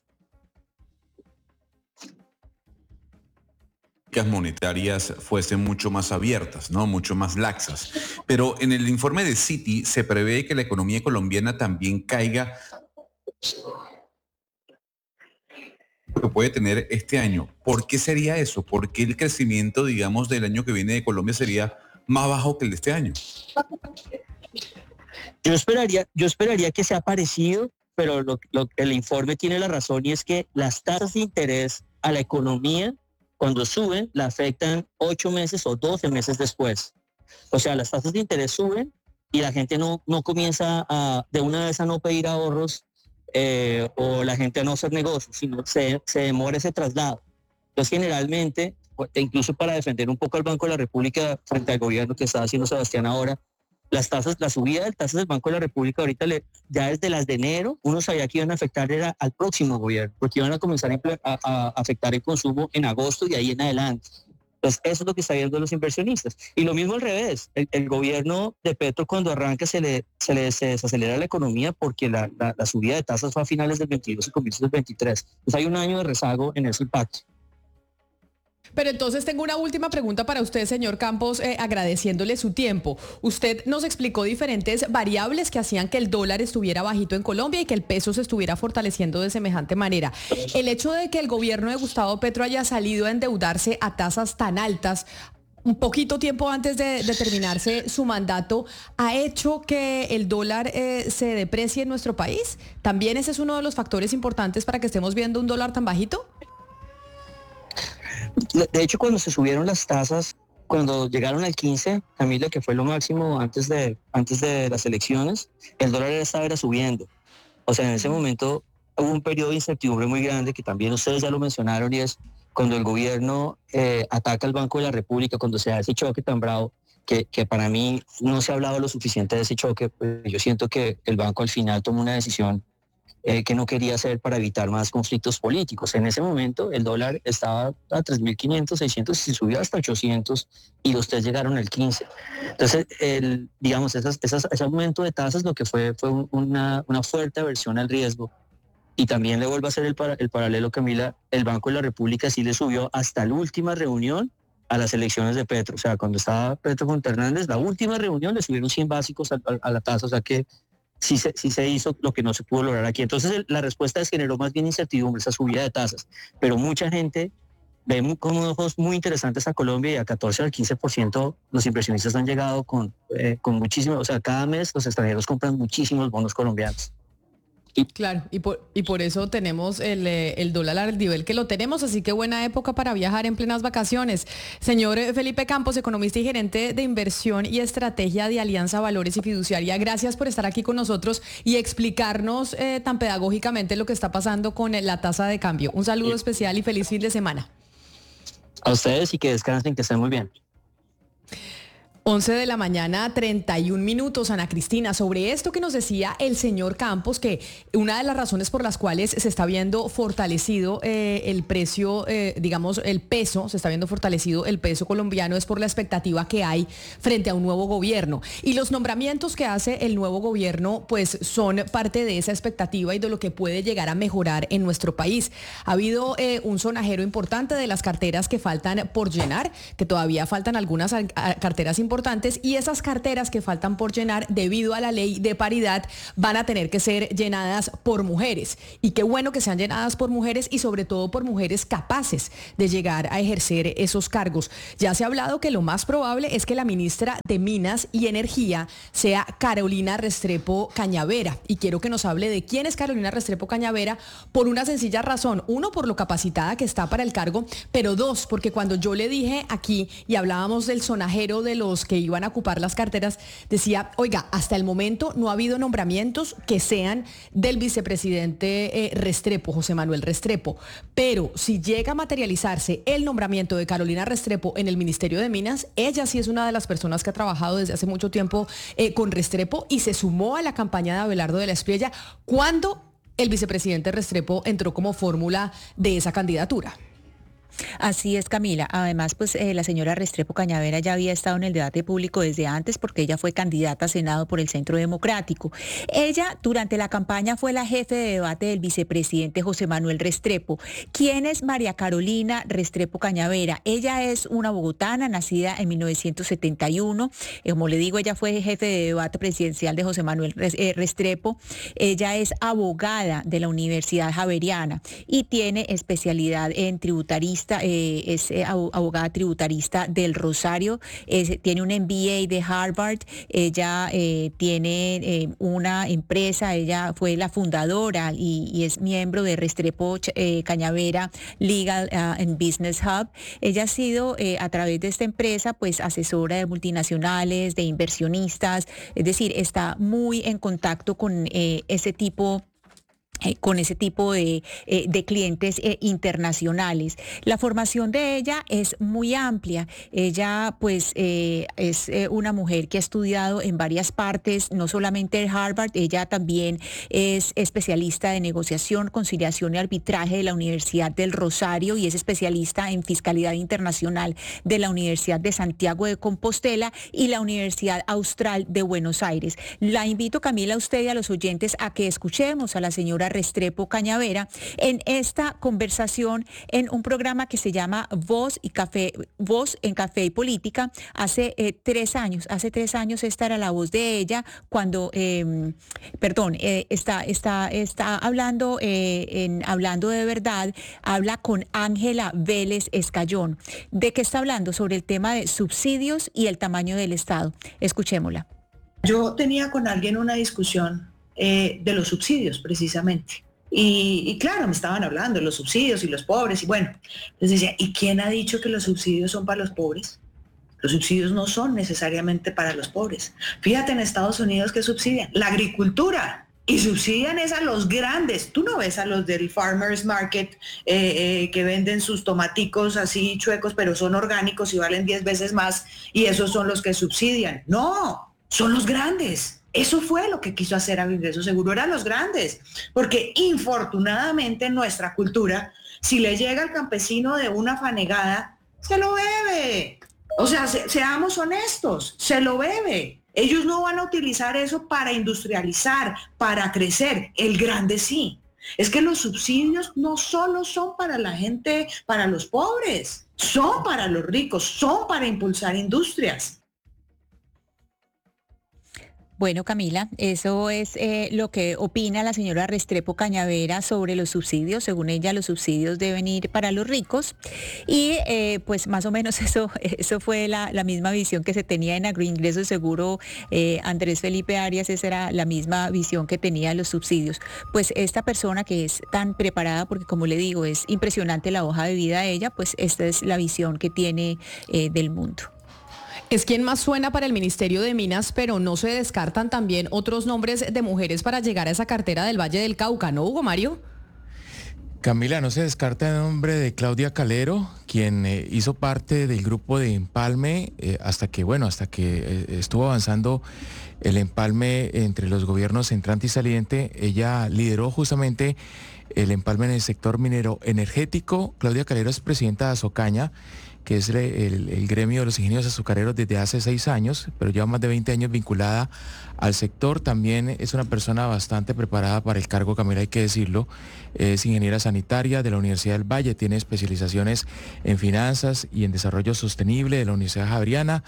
Monetarias fuesen mucho más abiertas, ¿no? Mucho más laxas. Pero en el informe de Citi se prevé que la economía colombiana también caiga, que puede tener este año. ¿Por qué sería eso? ¿Por qué el crecimiento, digamos, del año que viene de Colombia sería más bajo que el de este año? Yo esperaría, yo esperaría que sea parecido, pero lo, lo, el informe tiene la razón, y es que las tasas de interés a la economía, cuando suben, la afectan ocho meses o doce meses después. O sea, las tasas de interés suben y la gente no, no comienza a, de una vez a no pedir ahorros eh, o la gente a no hacer negocios, sino se, se demora ese traslado. Entonces, generalmente, incluso para defender un poco al Banco de la República frente al gobierno que está haciendo Sebastián ahora, las tasas, la subida de tasas del Banco de la República ahorita, le, ya desde las de enero, uno sabía que iban a afectar era al próximo gobierno, porque iban a comenzar a, a, a afectar el consumo en agosto y ahí en adelante. Entonces, eso es lo que están viendo los inversionistas. Y lo mismo al revés, el, el gobierno de Petro cuando arranca se le, se le se desacelera la economía porque la, la, la subida de tasas fue a finales del veintidós y comienzos del veintitrés. Entonces hay un año de rezago en ese impacto. Pero entonces tengo una última pregunta para usted, señor Campos, eh, agradeciéndole su tiempo. Usted nos explicó diferentes variables que hacían que el dólar estuviera bajito en Colombia y que el peso se estuviera fortaleciendo de semejante manera. El hecho de que el gobierno de Gustavo Petro haya salido a endeudarse a tasas tan altas un poquito tiempo antes de, de terminarse su mandato, ¿ha hecho que el dólar eh, se deprecie en nuestro país? ¿También ese es uno de los factores importantes para que estemos viendo un dólar tan bajito? De hecho, cuando se subieron las tasas, cuando llegaron al quince, Camila, que fue lo máximo antes de, antes de las elecciones, el dólar estaba era subiendo. O sea, en ese momento hubo un periodo de incertidumbre muy grande, que también ustedes ya lo mencionaron, y es cuando el gobierno eh, ataca al Banco de la República, cuando se da ese choque tan bravo, que, que para mí no se ha hablado lo suficiente de ese choque. Pues yo siento que el banco al final tomó una decisión Eh, que no quería hacer para evitar más conflictos políticos. En ese momento el dólar estaba a tres mil quinientos, seiscientos y se subió hasta ochocientos y los tres llegaron al quince. Entonces, el, digamos, esas, esas, ese aumento de tasas lo que fue fue una, una fuerte aversión al riesgo. Y también le vuelvo a hacer el, para, el paralelo, Camila, el Banco de la República sí le subió hasta la última reunión a las elecciones de Petro. O sea, cuando estaba Petro con Hernández, la última reunión le subieron cien básicos a, a, a la tasa, o sea que Sí se, sí se hizo lo que no se pudo lograr aquí. Entonces el, la respuesta es generó más bien incertidumbre, esa subida de tasas. Pero mucha gente ve muy, con ojos muy interesantes a Colombia, y a catorce al quince por ciento los inversionistas han llegado con, eh, con muchísimo, o sea, cada mes los extranjeros compran muchísimos bonos colombianos. Y, claro, y por, y por eso tenemos el, el dólar al nivel que lo tenemos, así que buena época para viajar en plenas vacaciones. Señor Felipe Campos, economista y gerente de inversión y estrategia de Alianza Valores y Fiduciaria, gracias por estar aquí con nosotros y explicarnos eh, tan pedagógicamente lo que está pasando con la tasa de cambio. Un saludo especial y feliz fin de semana. A ustedes y que descansen, que estén muy bien. once de la mañana, treinta y un minutos, Ana Cristina, sobre esto que nos decía el señor Campos, que una de las razones por las cuales se está viendo fortalecido eh, el precio, eh, digamos, el peso, se está viendo fortalecido el peso colombiano es por la expectativa que hay frente a un nuevo gobierno. Y los nombramientos que hace el nuevo gobierno, pues son parte de esa expectativa y de lo que puede llegar a mejorar en nuestro país. Ha habido eh, un sonajero importante de las carteras que faltan por llenar, que todavía faltan algunas carteras importantes, importantes y esas carteras que faltan por llenar debido a la ley de paridad van a tener que ser llenadas por mujeres. Y qué bueno que sean llenadas por mujeres y sobre todo por mujeres capaces de llegar a ejercer esos cargos. Ya se ha hablado que lo más probable es que la ministra de Minas y Energía sea Carolina Restrepo Cañavera. Y quiero que nos hable de quién es Carolina Restrepo Cañavera por una sencilla razón. Uno, por lo capacitada que está para el cargo, pero dos, porque cuando yo le dije aquí y hablábamos del sonajero de los que iban a ocupar las carteras, decía, oiga, hasta el momento no ha habido nombramientos que sean del vicepresidente eh, Restrepo, José Manuel Restrepo, pero si llega a materializarse el nombramiento de Carolina Restrepo en el Ministerio de Minas, ella sí es una de las personas que ha trabajado desde hace mucho tiempo eh, con Restrepo y se sumó a la campaña de Abelardo de la Espriella cuando el vicepresidente Restrepo entró como fórmula de esa candidatura. Así es, Camila. Además, pues eh, la señora Restrepo Cañavera ya había estado en el debate público desde antes porque ella fue candidata a Senado por el Centro Democrático. Ella, durante la campaña, fue la jefe de debate del vicepresidente José Manuel Restrepo. ¿Quién es María Carolina Restrepo Cañavera? Ella es una bogotana, nacida en mil novecientos setenta y uno. Eh, como le digo, ella fue jefe de debate presidencial de José Manuel Restrepo. Ella es abogada de la Universidad Javeriana y tiene especialidad en tributarista. Eh, es eh, abogada tributarista del Rosario, es, tiene un M B A de Harvard, ella eh, tiene eh, una empresa, ella fue la fundadora y, y es miembro de Restrepo eh, Cañavera Legal uh, and Business Hub. Ella ha sido eh, a través de esta empresa pues asesora de multinacionales, de inversionistas, es decir, está muy en contacto con eh, ese tipo con ese tipo de, de clientes eh, internacionales. La formación de ella es muy amplia. Ella pues eh, es eh, una mujer que ha estudiado en varias partes, no solamente en Harvard, ella también es especialista de negociación, conciliación y arbitraje de la Universidad del Rosario y es especialista en fiscalidad internacional de la Universidad de Santiago de Compostela y la Universidad Austral de Buenos Aires. La invito, Camila, a usted y a los oyentes a que escuchemos a la señora Restrepo Cañavera en esta conversación en un programa que se llama Voz y Café, Voz en Café y Política. Hace eh, tres años, hace tres años esta era la voz de ella cuando, eh, perdón, eh, está, está, está hablando, eh, en Hablando de Verdad, habla con Ángela Vélez Escayón. ¿De qué está hablando? Sobre el tema de subsidios y el tamaño del Estado. Escuchémosla. Yo tenía con alguien una discusión Eh, de los subsidios precisamente y, y claro, me estaban hablando de los subsidios y los pobres y bueno, les decía, ¿y quién ha dicho que los subsidios son para los pobres? Los subsidios no son necesariamente para los pobres. Fíjate en Estados Unidos que subsidian la agricultura y subsidian es a los grandes. Tú no ves a los del Farmers Market eh, eh, que venden sus tomaticos así chuecos pero son orgánicos y valen diez veces más y esos son los que subsidian. No, son los grandes. Eso fue lo que quiso hacer Agroingreso Seguro, eran los grandes, porque infortunadamente en nuestra cultura, si le llega al campesino de una fanegada, se lo bebe. O sea, se, seamos honestos, se lo bebe. Ellos no van a utilizar eso para industrializar, para crecer, el grande sí. Es que los subsidios no solo son para la gente, para los pobres, son para los ricos, son para impulsar industrias. Bueno, Camila, eso es eh, lo que opina la señora Restrepo Cañavera sobre los subsidios. Según ella, los subsidios deben ir para los ricos. Y eh, pues más o menos eso, eso fue la, la misma visión que se tenía en Agroingreso Seguro. Eh, Andrés Felipe Arias, esa era la misma visión que tenía de los subsidios. Pues esta persona que es tan preparada, porque como le digo, es impresionante la hoja de vida de ella, pues esta es la visión que tiene eh, del mundo. Es quien más suena para el Ministerio de Minas, pero no se descartan también otros nombres de mujeres para llegar a esa cartera del Valle del Cauca, ¿no, Hugo Mario? Camila, no se descarta el nombre de Claudia Calero, quien eh, hizo parte del grupo de empalme eh, hasta que, bueno, hasta que eh, estuvo avanzando el empalme entre los gobiernos entrante y saliente. Ella lideró justamente el empalme en el sector minero energético. Claudia Calero es presidenta de Azocaña, que es el, el, el gremio de los ingenieros azucareros desde hace seis años, pero lleva más de veinte años vinculada al sector. También es una persona bastante preparada para el cargo, Camila, hay que decirlo. Es ingeniera sanitaria de la Universidad del Valle, tiene especializaciones en finanzas y en desarrollo sostenible de la Universidad Javeriana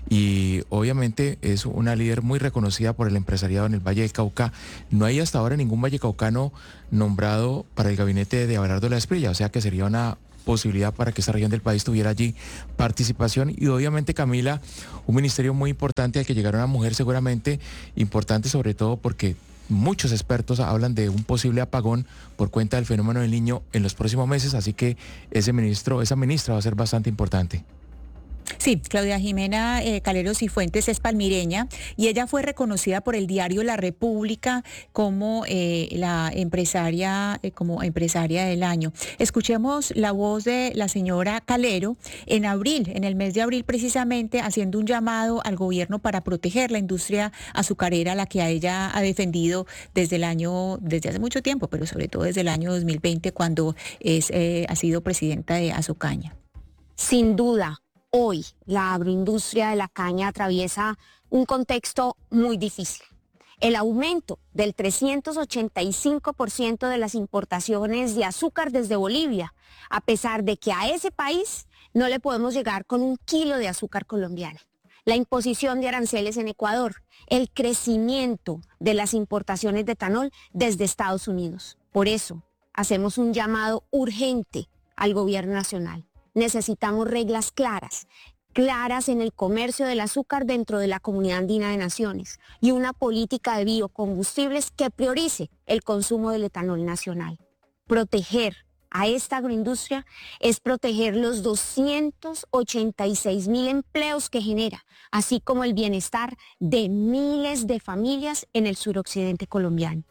y obviamente es una líder muy reconocida por el empresariado en el Valle del Cauca. No hay hasta ahora ningún vallecaucano nombrado para el gabinete de Abelardo La Espriella, o sea que sería una posibilidad para que esta región del país tuviera allí participación y obviamente, Camila, un ministerio muy importante al que llegará una mujer seguramente importante, sobre todo porque muchos expertos hablan de un posible apagón por cuenta del fenómeno del Niño en los próximos meses, así que ese ministro, esa ministra va a ser bastante importante. Sí, Claudia Jimena eh, Calero Cifuentes es palmireña y ella fue reconocida por el diario La República como eh, la empresaria, eh, como empresaria del año. Escuchemos la voz de la señora Calero en abril, en el mes de abril precisamente, haciendo un llamado al gobierno para proteger la industria azucarera, la que a ella ha defendido desde el año, desde hace mucho tiempo, pero sobre todo desde el año dos mil veinte, cuando es, eh, ha sido presidenta de Azocaña. Sin duda. Hoy la agroindustria de la caña atraviesa un contexto muy difícil. El aumento del trescientos ochenta y cinco por ciento de las importaciones de azúcar desde Bolivia, a pesar de que a ese país no le podemos llegar con un kilo de azúcar colombiana. La imposición de aranceles en Ecuador, el crecimiento de las importaciones de etanol desde Estados Unidos. Por eso, hacemos un llamado urgente al gobierno nacional. Necesitamos reglas claras, claras en el comercio del azúcar dentro de la Comunidad Andina de Naciones y una política de biocombustibles que priorice el consumo del etanol nacional. Proteger a esta agroindustria es proteger los doscientos ochenta y seis mil empleos que genera, así como el bienestar de miles de familias en el suroccidente colombiano.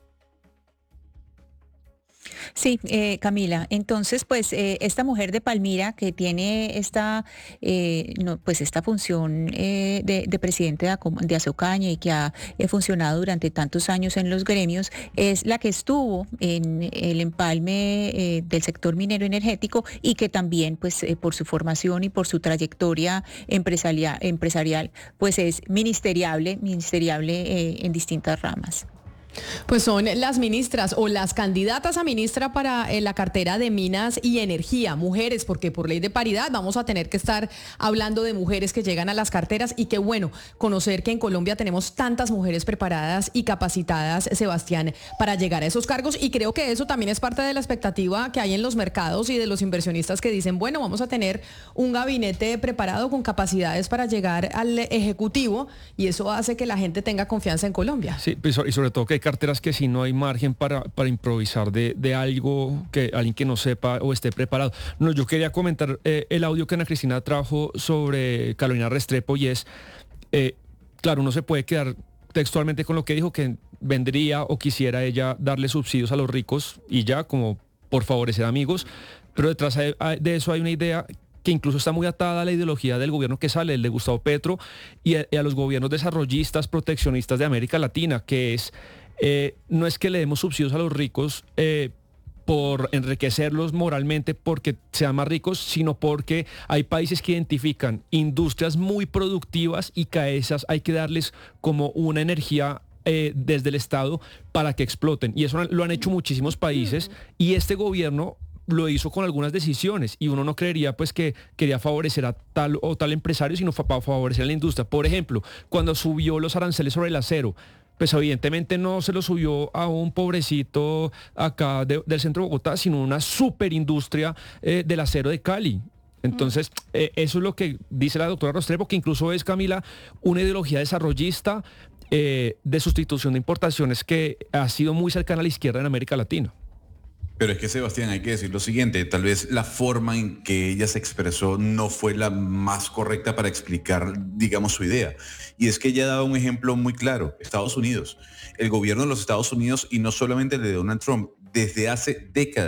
Sí, eh, Camila, entonces pues eh, esta mujer de Palmira que tiene esta, eh, no, pues esta función eh, de, de presidente de, de Azocaña y que ha eh, funcionado durante tantos años en los gremios, es la que estuvo en el empalme eh, del sector minero energético y que también pues eh, por su formación y por su trayectoria empresarial, empresarial pues es ministeriable, ministeriable eh, en distintas ramas. Pues son las ministras o las candidatas a ministra para eh, la cartera de Minas y Energía, mujeres, porque por ley de paridad vamos a tener que estar hablando de mujeres que llegan a las carteras y qué bueno conocer que en Colombia tenemos tantas mujeres preparadas y capacitadas, Sebastián, para llegar a esos cargos y creo que eso también es parte de la expectativa que hay en los mercados y de los inversionistas que dicen, bueno, vamos a tener un gabinete preparado con capacidades para llegar al Ejecutivo y eso hace que la gente tenga confianza en Colombia. Sí, y sobre todo que hay carteras que si no hay margen para, para improvisar de, de algo que alguien que no sepa o esté preparado. No, yo quería comentar eh, el audio que Ana Cristina trajo sobre Carolina Restrepo y es, eh, claro, uno se puede quedar textualmente con lo que dijo, que vendría o quisiera ella darle subsidios a los ricos y ya, como por favorecer amigos, pero detrás de, de eso hay una idea que incluso está muy atada a la ideología del gobierno que sale, el de Gustavo Petro, y a, y a los gobiernos desarrollistas, proteccionistas de América Latina, que es Eh, no es que le demos subsidios a los ricos eh, por enriquecerlos moralmente porque sean más ricos, sino porque hay países que identifican industrias muy productivas y que a esas hay que darles como una energía eh, desde el Estado para que exploten. Y eso lo han hecho muchísimos países y este gobierno lo hizo con algunas decisiones y uno no creería pues que quería favorecer a tal o tal empresario, sino para favorecer a la industria. Por ejemplo, cuando subió los aranceles sobre el acero, pues evidentemente no se lo subió a un pobrecito acá de, del centro de Bogotá, sino una superindustria eh, del acero de Cali. Entonces, eh, eso es lo que dice la doctora Restrepo, que incluso es, Camila, una ideología desarrollista eh, de sustitución de importaciones que ha sido muy cercana a la izquierda en América Latina. Pero es que, Sebastián, hay que decir lo siguiente, tal vez la forma en que ella se expresó no fue la más correcta para explicar, digamos, su idea. Y es que ella daba un ejemplo muy claro, Estados Unidos. El gobierno de los Estados Unidos, y no solamente el de Donald Trump, desde hace décadas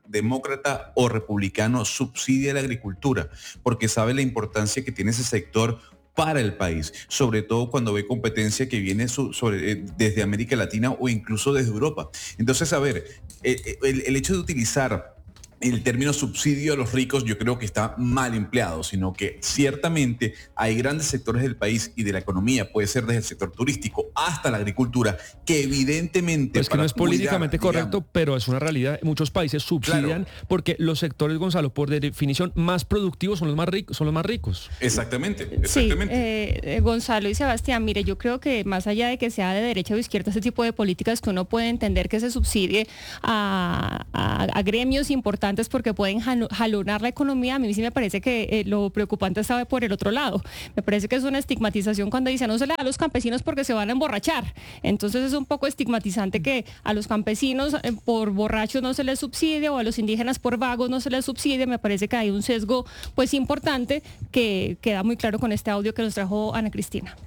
demócrata o republicano, subsidia la agricultura, porque sabe la importancia que tiene ese sector para el país, sobre todo cuando ve competencia que viene su, sobre, eh, desde América Latina o incluso desde Europa. Entonces, a ver, eh, el, el hecho de utilizar el término subsidio a los ricos yo creo que está mal empleado, sino que ciertamente hay grandes sectores del país y de la economía, puede ser desde el sector turístico hasta la agricultura, que evidentemente... Pues que no es políticamente cuidar, correcto, digamos, pero es una realidad. Muchos países subsidian, claro, porque los sectores, Gonzalo, por definición más productivos son los más ricos. Son los más ricos. Exactamente, exactamente. Sí, eh, Gonzalo y Sebastián, mire, yo creo que más allá de que sea de derecha o izquierda ese tipo de políticas, que uno puede entender que se subsidie a, a, a gremios importantes porque pueden jalonar la economía. A mí sí me parece que eh, lo preocupante está por el otro lado. Me parece que es una estigmatización cuando dicen no se le da a los campesinos porque se van a emborrachar. Entonces es un poco estigmatizante que a los campesinos eh, por borrachos no se les subsidia o a los indígenas por vagos no se les subsidia. Me parece que hay un sesgo pues importante que queda muy claro con este audio que nos trajo Ana Cristina.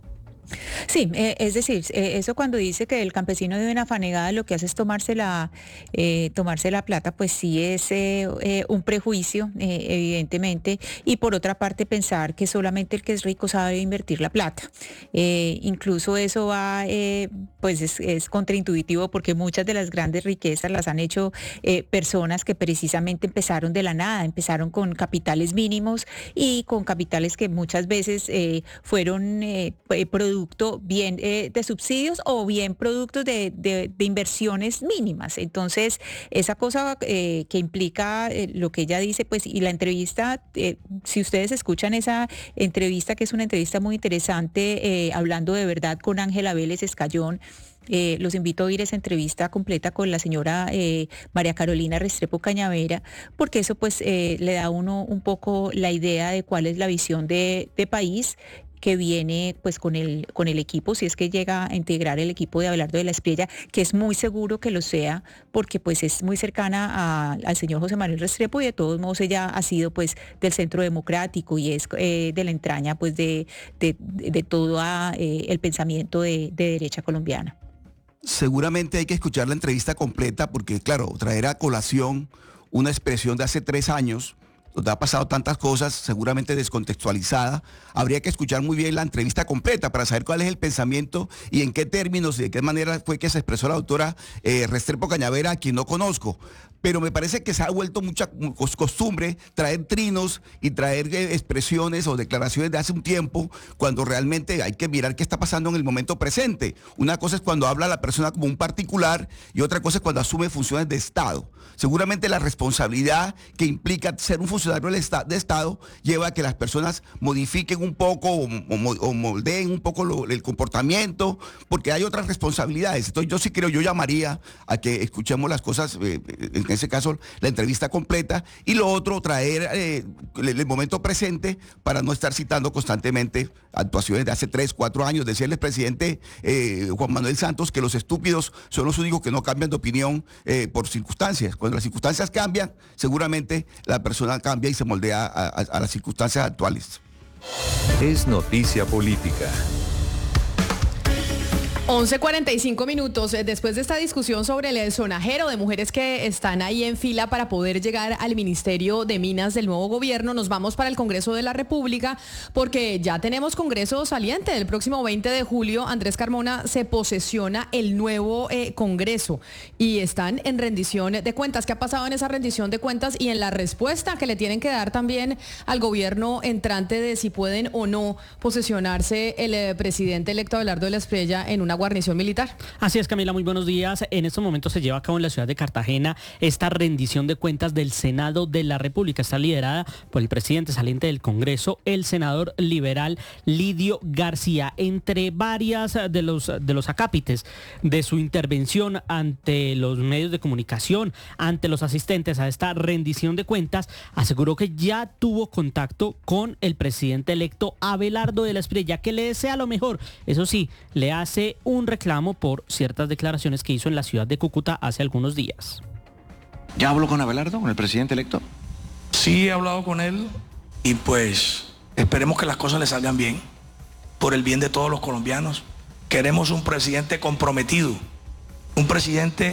Sí, eh, es decir, eh, eso cuando dice que el campesino de una fanegada lo que hace es tomarse la, eh, tomarse la plata, pues sí es eh, eh, un prejuicio, eh, evidentemente, y por otra parte pensar que solamente el que es rico sabe invertir la plata. Eh, incluso eso va, eh, pues es, es contraintuitivo porque muchas de las grandes riquezas las han hecho eh, personas que precisamente empezaron de la nada, empezaron con capitales mínimos y con capitales que muchas veces eh, fueron eh, productos producto bien eh, de subsidios o bien productos de, de, de inversiones mínimas. Entonces, esa cosa eh, que implica eh, lo que ella dice, pues, y la entrevista, eh, si ustedes escuchan esa entrevista, que es una entrevista muy interesante, eh, hablando de verdad con Ángela Vélez Escayón, Eh, los invito a oír esa entrevista completa con la señora eh, María Carolina Restrepo Cañavera, porque eso pues eh, le da a uno un poco la idea de cuál es la visión de, de país que viene pues con el con el equipo, si es que llega a integrar el equipo de Abelardo de la Espriella, que es muy seguro que lo sea, porque pues es muy cercana a, al señor José Manuel Restrepo y de todos modos ella ha sido pues del Centro Democrático y es eh, de la entraña pues de, de, de todo eh, el pensamiento de, de derecha colombiana. Seguramente hay que escuchar la entrevista completa porque, claro, traer a colación una expresión de hace tres años, donde ha pasado tantas cosas, seguramente descontextualizada, habría que escuchar muy bien la entrevista completa para saber cuál es el pensamiento y en qué términos y de qué manera fue que se expresó la doctora eh, Restrepo Cañavera, a quien no conozco. Pero me parece que se ha vuelto mucha costumbre traer trinos y traer eh, expresiones o declaraciones de hace un tiempo, cuando realmente hay que mirar qué está pasando en el momento presente. Una cosa es cuando habla la persona como un particular y otra cosa es cuando asume funciones de Estado. Seguramente la responsabilidad que implica ser un funcionario de Estado lleva a que las personas modifiquen un poco o, o, o moldeen un poco lo, el comportamiento, porque hay otras responsabilidades. Entonces yo sí creo, yo llamaría a que escuchemos las cosas, eh, en ese caso la entrevista completa, y lo otro, traer eh, el, el momento presente para no estar citando constantemente actuaciones de hace tres, cuatro años. Decirle al presidente eh, Juan Manuel Santos que los estúpidos son los únicos que no cambian de opinión eh, por circunstancias. Cuando las circunstancias cambian, seguramente la persona cambia y se moldea a, a, a las circunstancias actuales. Es noticia política. once cuarenta y cinco minutos. Después de esta discusión sobre el sonajero de mujeres que están ahí en fila para poder llegar al Ministerio de Minas del nuevo gobierno, nos vamos para el Congreso de la República, porque ya tenemos Congreso saliente. El próximo veinte de julio, Andrés Carmona se posesiona el nuevo eh, Congreso y están en rendición de cuentas. ¿Qué ha pasado en esa rendición de cuentas y en la respuesta que le tienen que dar también al gobierno entrante de si pueden o no posesionarse el eh, presidente electo Abelardo de la Espriella en una guarnición militar? Así es, Camila, muy buenos días. En estos momentos se lleva a cabo en la ciudad de Cartagena esta rendición de cuentas del Senado de la República. Está liderada por el presidente saliente del Congreso, el senador liberal Lidio García. Entre varias de los, de los acápites de su intervención ante los medios de comunicación, ante los asistentes a esta rendición de cuentas, aseguró que ya tuvo contacto con el presidente electo Abelardo de la Espriella, que le desea lo mejor. Eso sí, le hace un reclamo por ciertas declaraciones que hizo en la ciudad de Cúcuta hace algunos días. ¿Ya habló con Abelardo, con el presidente electo? Sí, he hablado con él y pues esperemos que las cosas le salgan bien, por el bien de todos los colombianos. Queremos un presidente comprometido, un presidente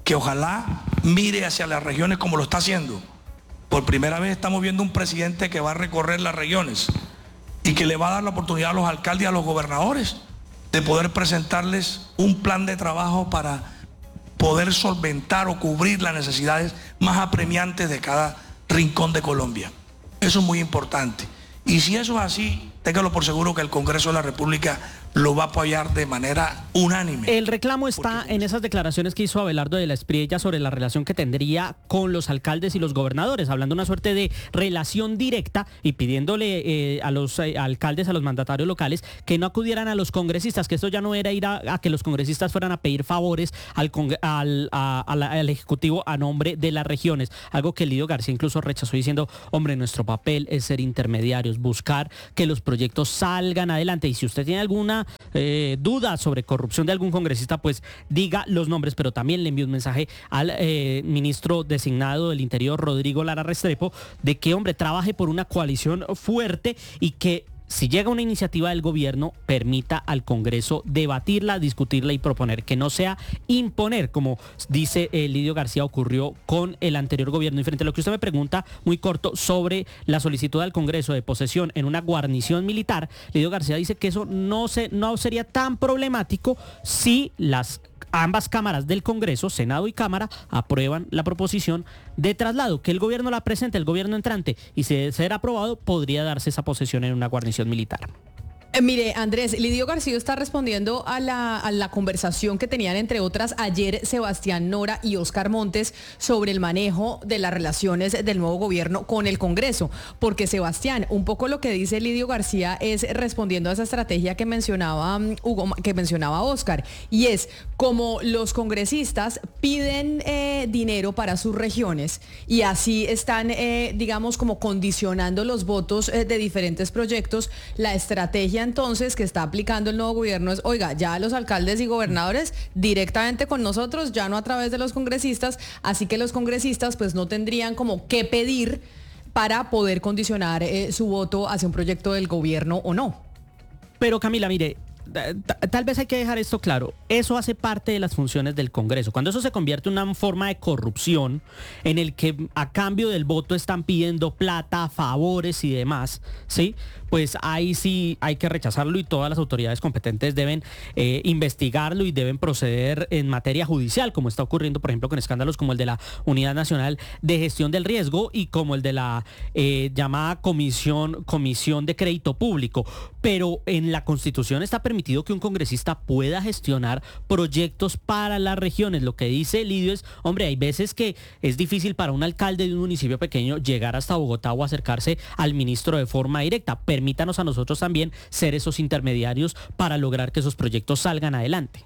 que ojalá mire hacia las regiones como lo está haciendo. Por primera vez estamos viendo un presidente que va a recorrer las regiones y que le va a dar la oportunidad a los alcaldes y a los gobernadores de poder presentarles un plan de trabajo para poder solventar o cubrir las necesidades más apremiantes de cada rincón de Colombia. Eso es muy importante. Y si eso es así, téngalo por seguro que el Congreso de la República lo va a apoyar de manera unánime. El reclamo está en esas declaraciones que hizo Abelardo de la Espriella sobre la relación que tendría con los alcaldes y los gobernadores, hablando de una suerte de relación directa y pidiéndole eh, a los eh, alcaldes, a los mandatarios locales, que no acudieran a los congresistas, que esto ya no era ir a, a que los congresistas fueran a pedir favores al, al, a, a la, al Ejecutivo a nombre de las regiones, algo que Lidio García incluso rechazó diciendo, hombre, nuestro papel es ser intermediarios, buscar que los proyectos salgan adelante, y si usted tiene alguna Eh, duda sobre corrupción de algún congresista, pues diga los nombres, pero también le envío un mensaje al eh, ministro designado del Interior, Rodrigo Lara Restrepo, de que, hombre, trabaje por una coalición fuerte y que si llega una iniciativa del gobierno, permita al Congreso debatirla, discutirla y proponer, que no sea imponer, como dice eh, Lidio García, ocurrió con el anterior gobierno. Y frente a lo que usted me pregunta, muy corto, sobre la solicitud al Congreso de posesión en una guarnición militar, Lidio García dice que eso no, se, no sería tan problemático si las ambas cámaras del Congreso, Senado y Cámara, aprueban la proposición de traslado, que el gobierno la presente, el gobierno entrante, y si de ser aprobado, podría darse esa posesión en una guarnición militar. Eh, mire, Andrés, Lidio García está respondiendo a la, a la conversación que tenían, entre otras, ayer Sebastián Nora y Óscar Montes sobre el manejo de las relaciones del nuevo gobierno con el Congreso. Porque, Sebastián, un poco lo que dice Lidio García es respondiendo a esa estrategia que mencionaba um, Hugo, que mencionaba Óscar, y es como los congresistas piden eh, dinero para sus regiones y así están, eh, digamos, como condicionando los votos eh, de diferentes proyectos, la estrategia entonces que está aplicando el nuevo gobierno es, oiga, ya los alcaldes y gobernadores directamente con nosotros, ya no a través de los congresistas, así que los congresistas pues no tendrían como que pedir para poder condicionar eh, su voto hacia un proyecto del gobierno o no. Pero Camila, mire, tal vez hay que dejar esto claro, eso hace parte de las funciones del Congreso. Cuando eso se convierte en una forma de corrupción en el que a cambio del voto están pidiendo plata, favores y demás, ¿sí? Pues ahí sí hay que rechazarlo y todas las autoridades competentes deben eh, investigarlo y deben proceder en materia judicial, como está ocurriendo, por ejemplo, con escándalos como el de la Unidad Nacional de Gestión del Riesgo y como el de la eh, llamada Comisión, Comisión de Crédito Público. Pero en la Constitución está permitido que un congresista pueda gestionar proyectos para las regiones. Lo que dice Lidio es, hombre, hay veces que es difícil para un alcalde de un municipio pequeño llegar hasta Bogotá o acercarse al ministro de forma directa. Permítanos a nosotros también ser esos intermediarios para lograr que esos proyectos salgan adelante.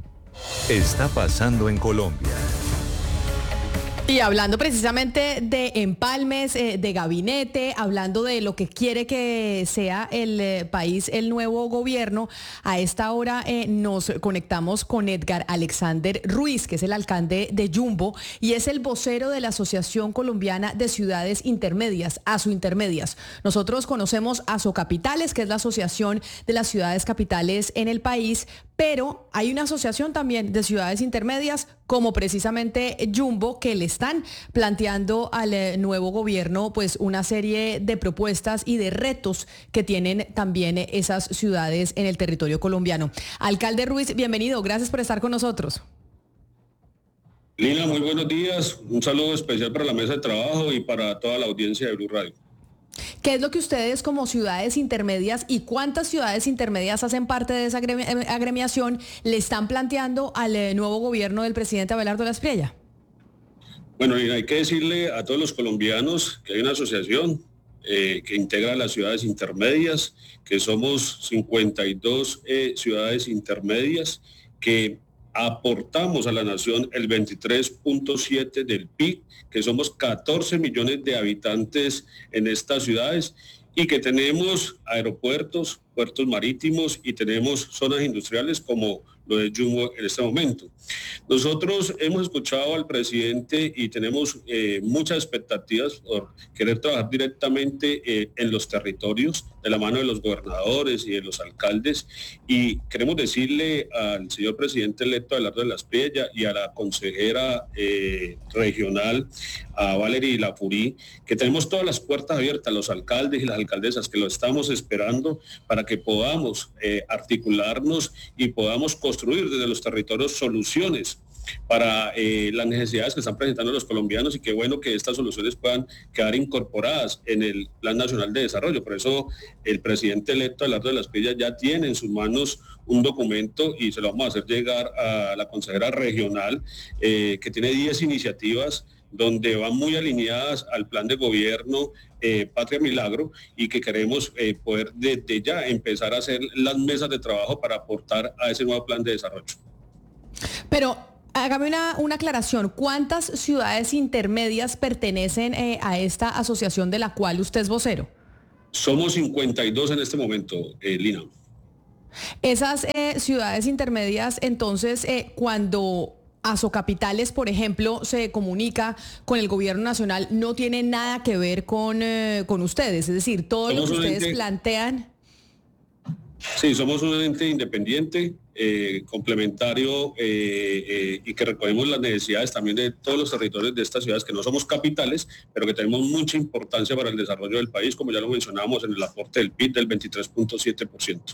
Está pasando en Colombia. Y hablando precisamente de empalmes, eh, de gabinete, hablando de lo que quiere que sea el eh, país, el nuevo gobierno, a esta hora eh, nos conectamos con Edgar Alexander Ruiz, que es el alcalde de Yumbo y es el vocero de la Asociación Colombiana de Ciudades Intermedias, Asointermedias. Nosotros conocemos Asocapitales, que es la asociación de las ciudades capitales en el país, pero hay una asociación también de ciudades intermedias, como precisamente Yumbo, que le están planteando al eh, nuevo gobierno pues una serie de propuestas y de retos que tienen también eh, esas ciudades en el territorio colombiano. Alcalde Ruiz, bienvenido, gracias por estar con nosotros. Lina, muy buenos días, un saludo especial para la mesa de trabajo y para toda la audiencia de Blue Radio. ¿Qué es lo que ustedes como ciudades intermedias y cuántas ciudades intermedias hacen parte de esa agremiación le están planteando al eh, nuevo gobierno del presidente Abelardo de la Espriella? Bueno, y hay que decirle a todos los colombianos que hay una asociación eh, que integra las ciudades intermedias, que somos cincuenta y dos eh, ciudades intermedias que aportamos a la nación el veintitrés punto siete del P I B, que somos catorce millones de habitantes en estas ciudades y que tenemos aeropuertos, puertos marítimos y tenemos zonas industriales como lo de Jumbo en este momento. Nosotros hemos escuchado al presidente y tenemos eh, muchas expectativas por querer trabajar directamente eh, en los territorios de la mano de los gobernadores y de los alcaldes, y queremos decirle al señor presidente electo Abelardo de la Espriella y a la consejera eh, regional, a Valerie Lafurí, que tenemos todas las puertas abiertas, los alcaldes y las alcaldesas, que lo estamos esperando para que podamos eh, articularnos y podamos construir desde los territorios soluciones para eh, las necesidades que están presentando los colombianos, y qué bueno que estas soluciones puedan quedar incorporadas en el Plan Nacional de Desarrollo. Por eso el presidente electo Abelardo de la Espriella ya tiene en sus manos un documento y se lo vamos a hacer llegar a la consejera regional, eh, que tiene diez iniciativas donde van muy alineadas al plan de gobierno eh, Patria Milagro, y que queremos eh, poder desde ya empezar a hacer las mesas de trabajo para aportar a ese nuevo plan de desarrollo. Pero hágame una, una aclaración. ¿Cuántas ciudades intermedias pertenecen eh, a esta asociación de la cual usted es vocero? Somos cincuenta y dos en este momento, eh, Lina. Esas eh, ciudades intermedias, entonces, eh, cuando Asocapitales, por ejemplo, se comunica con el gobierno nacional, no tiene nada que ver con, eh, con ustedes. Es decir, todo somos lo que ustedes ente, plantean. Sí, somos un ente independiente, eh, complementario eh, eh, y que recogemos las necesidades también de todos los territorios de estas ciudades, que no somos capitales, pero que tenemos mucha importancia para el desarrollo del país, como ya lo mencionábamos en el aporte del P I B del veintitrés punto siete por ciento.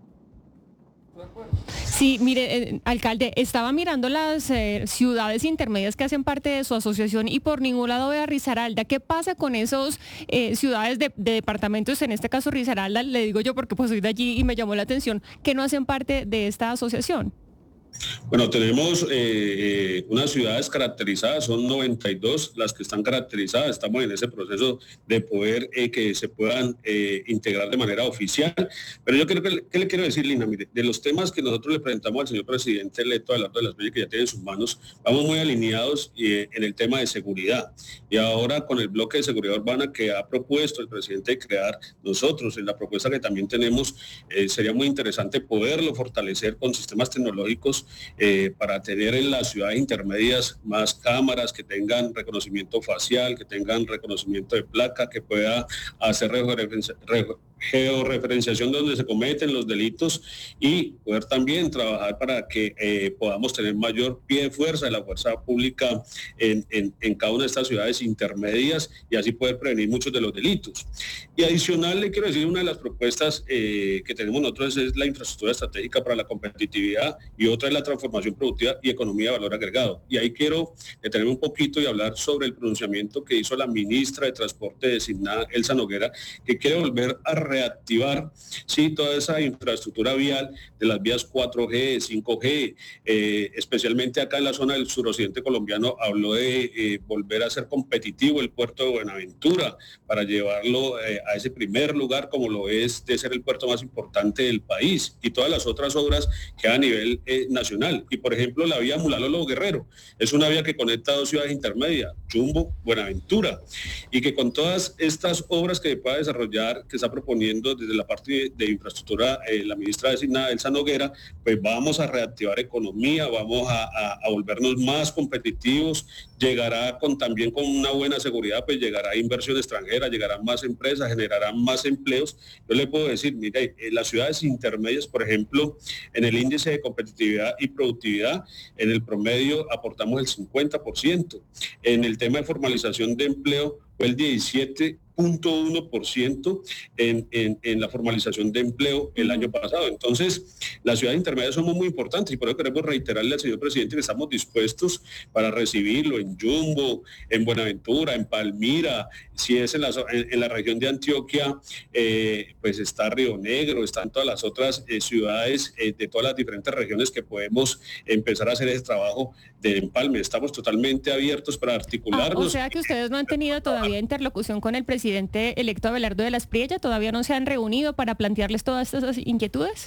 Sí, mire, eh, alcalde, estaba mirando las eh, ciudades intermedias que hacen parte de su asociación y por ningún lado veo a Risaralda. ¿Qué pasa con esos eh, ciudades de, de departamentos, en este caso Risaralda, le digo yo porque pues soy de allí y me llamó la atención, que no hacen parte de esta asociación? Bueno, tenemos eh, eh, unas ciudades caracterizadas, son noventa y dos las que están caracterizadas, estamos en ese proceso de poder eh, que se puedan eh, integrar de manera oficial, pero yo creo que, ¿qué le quiero decir, Lina? Mire, de los temas que nosotros le presentamos al señor presidente electo Abelardo de la Espriella, que ya tiene en sus manos, vamos muy alineados eh, en el tema de seguridad, y ahora con el bloque de seguridad urbana que ha propuesto el presidente de crear, nosotros en la propuesta que también tenemos, eh, sería muy interesante poderlo fortalecer con sistemas tecnológicos Eh, para tener en las ciudades intermedias más cámaras que tengan reconocimiento facial, que tengan reconocimiento de placa, que pueda hacer georreferencia, georreferenciación donde se cometen los delitos, y poder también trabajar para que eh, podamos tener mayor pie de fuerza de la fuerza pública en, en, en cada una de estas ciudades intermedias, y así poder prevenir muchos de los delitos. Y adicional, le quiero decir, una de las propuestas eh, que tenemos nosotros es la infraestructura estratégica para la competitividad, y otra es la transformación productiva y economía de valor agregado. Y ahí quiero detenerme un poquito y hablar sobre el pronunciamiento que hizo la ministra de Transporte designada, Elsa Noguera, que quiere volver a reactivar sí, toda esa infraestructura vial de las vías cuatro G, cinco G, eh, especialmente acá en la zona del suroccidente colombiano. Habló de eh, volver a ser competitivo el puerto de Buenaventura para llevarlo eh, a ese primer lugar como lo es de ser el puerto más importante del país, y todas las otras obras que a nivel eh, nacional. Y por ejemplo la vía Mulalolo Guerrero es una vía que conecta dos ciudades intermedias, Jumbo, Buenaventura, y que con todas estas obras que pueda desarrollar, que está proponiendo desde la parte de, de infraestructura eh, la ministra designada Elsa Noguera, pues vamos a reactivar economía, vamos a, a, a volvernos más competitivos, llegará con también con una buena seguridad, pues llegará inversión extranjera, llegarán más empresas, generarán más empleos. Yo le puedo decir, mire, en las ciudades intermedias, por ejemplo, en el índice de competitividad y productividad, en el promedio aportamos el cincuenta por ciento. En el tema de formalización de empleo fue el diecisiete punto uno por ciento en, en, en la formalización de empleo el año pasado. Entonces, las ciudades intermedias somos muy importantes, y por eso queremos reiterarle al señor presidente que estamos dispuestos para recibirlo en Jumbo, en Buenaventura, en Palmira. Si es en la, en, en la región de Antioquia, eh, pues está Río Negro, están todas las otras eh, ciudades eh, de todas las diferentes regiones que podemos empezar a hacer ese trabajo de empalme. Estamos totalmente abiertos para articularnos. Ah, o sea que ustedes no han tenido todavía interlocución con el presidente presidente electo Abelardo de la Espriella, ¿todavía no se han reunido para plantearles todas estas inquietudes?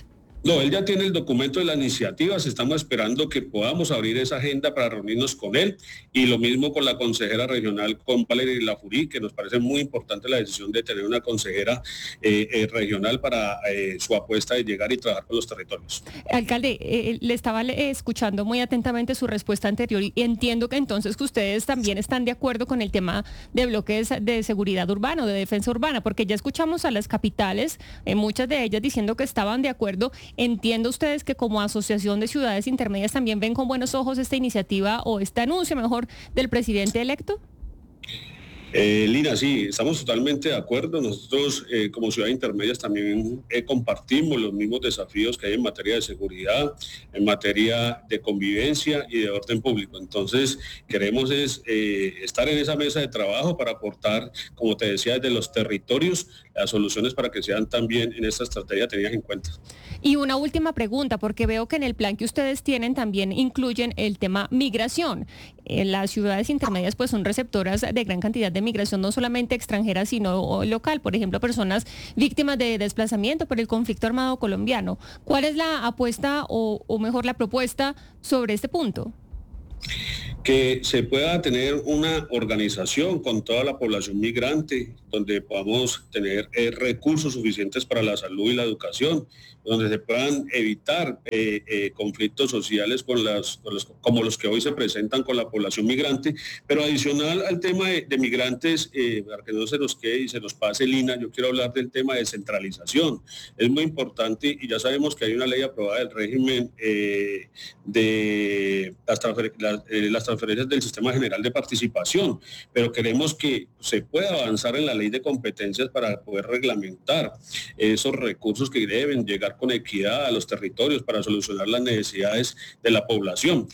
No, él ya tiene el documento de las iniciativas, estamos esperando que podamos abrir esa agenda para reunirnos con él y lo mismo con la consejera regional, con Valeria Lafurí, que nos parece muy importante la decisión de tener una consejera eh, eh, regional para eh, su apuesta de llegar y trabajar con los territorios. Alcalde, eh, le estaba eh, escuchando muy atentamente su respuesta anterior y entiendo que entonces que ustedes también están de acuerdo con el tema de bloques de seguridad urbana o de defensa urbana, porque ya escuchamos a las capitales, eh, muchas de ellas diciendo que estaban de acuerdo. ¿Entiendo ustedes que como Asociación de Ciudades Intermedias también ven con buenos ojos esta iniciativa o este anuncio mejor del presidente electo? Eh, Lina, sí, estamos totalmente de acuerdo. Nosotros eh, como ciudades intermedias también eh, compartimos los mismos desafíos que hay en materia de seguridad, en materia de convivencia y de orden público. Entonces, queremos es eh, estar en esa mesa de trabajo para aportar, como te decía, desde los territorios, las soluciones para que sean también en esta estrategia tenidas en cuenta. Y una última pregunta, porque veo que en el plan que ustedes tienen también incluyen el tema migración. Eh, las ciudades intermedias pues son receptoras de gran cantidad de migración, no solamente extranjera, sino local. Por ejemplo, personas víctimas de desplazamiento por el conflicto armado colombiano. ¿Cuál es la apuesta o, o mejor la propuesta sobre este punto? Que se pueda tener una organización con toda la población migrante, donde podamos tener eh, recursos suficientes para la salud y la educación, donde se puedan evitar eh, eh, conflictos sociales con las, con los, como los que hoy se presentan con la población migrante. Pero adicional al tema de, de migrantes, eh, para que no se nos quede y se nos pase, Lina, yo quiero hablar del tema de descentralización. Es muy importante y ya sabemos que hay una ley aprobada del régimen eh, de las, transfer, las, eh, las transferencias del Sistema General de Participación, pero queremos que se pueda avanzar en la ley de competencias para poder reglamentar esos recursos que deben llegar con equidad a los territorios para solucionar las necesidades de la población.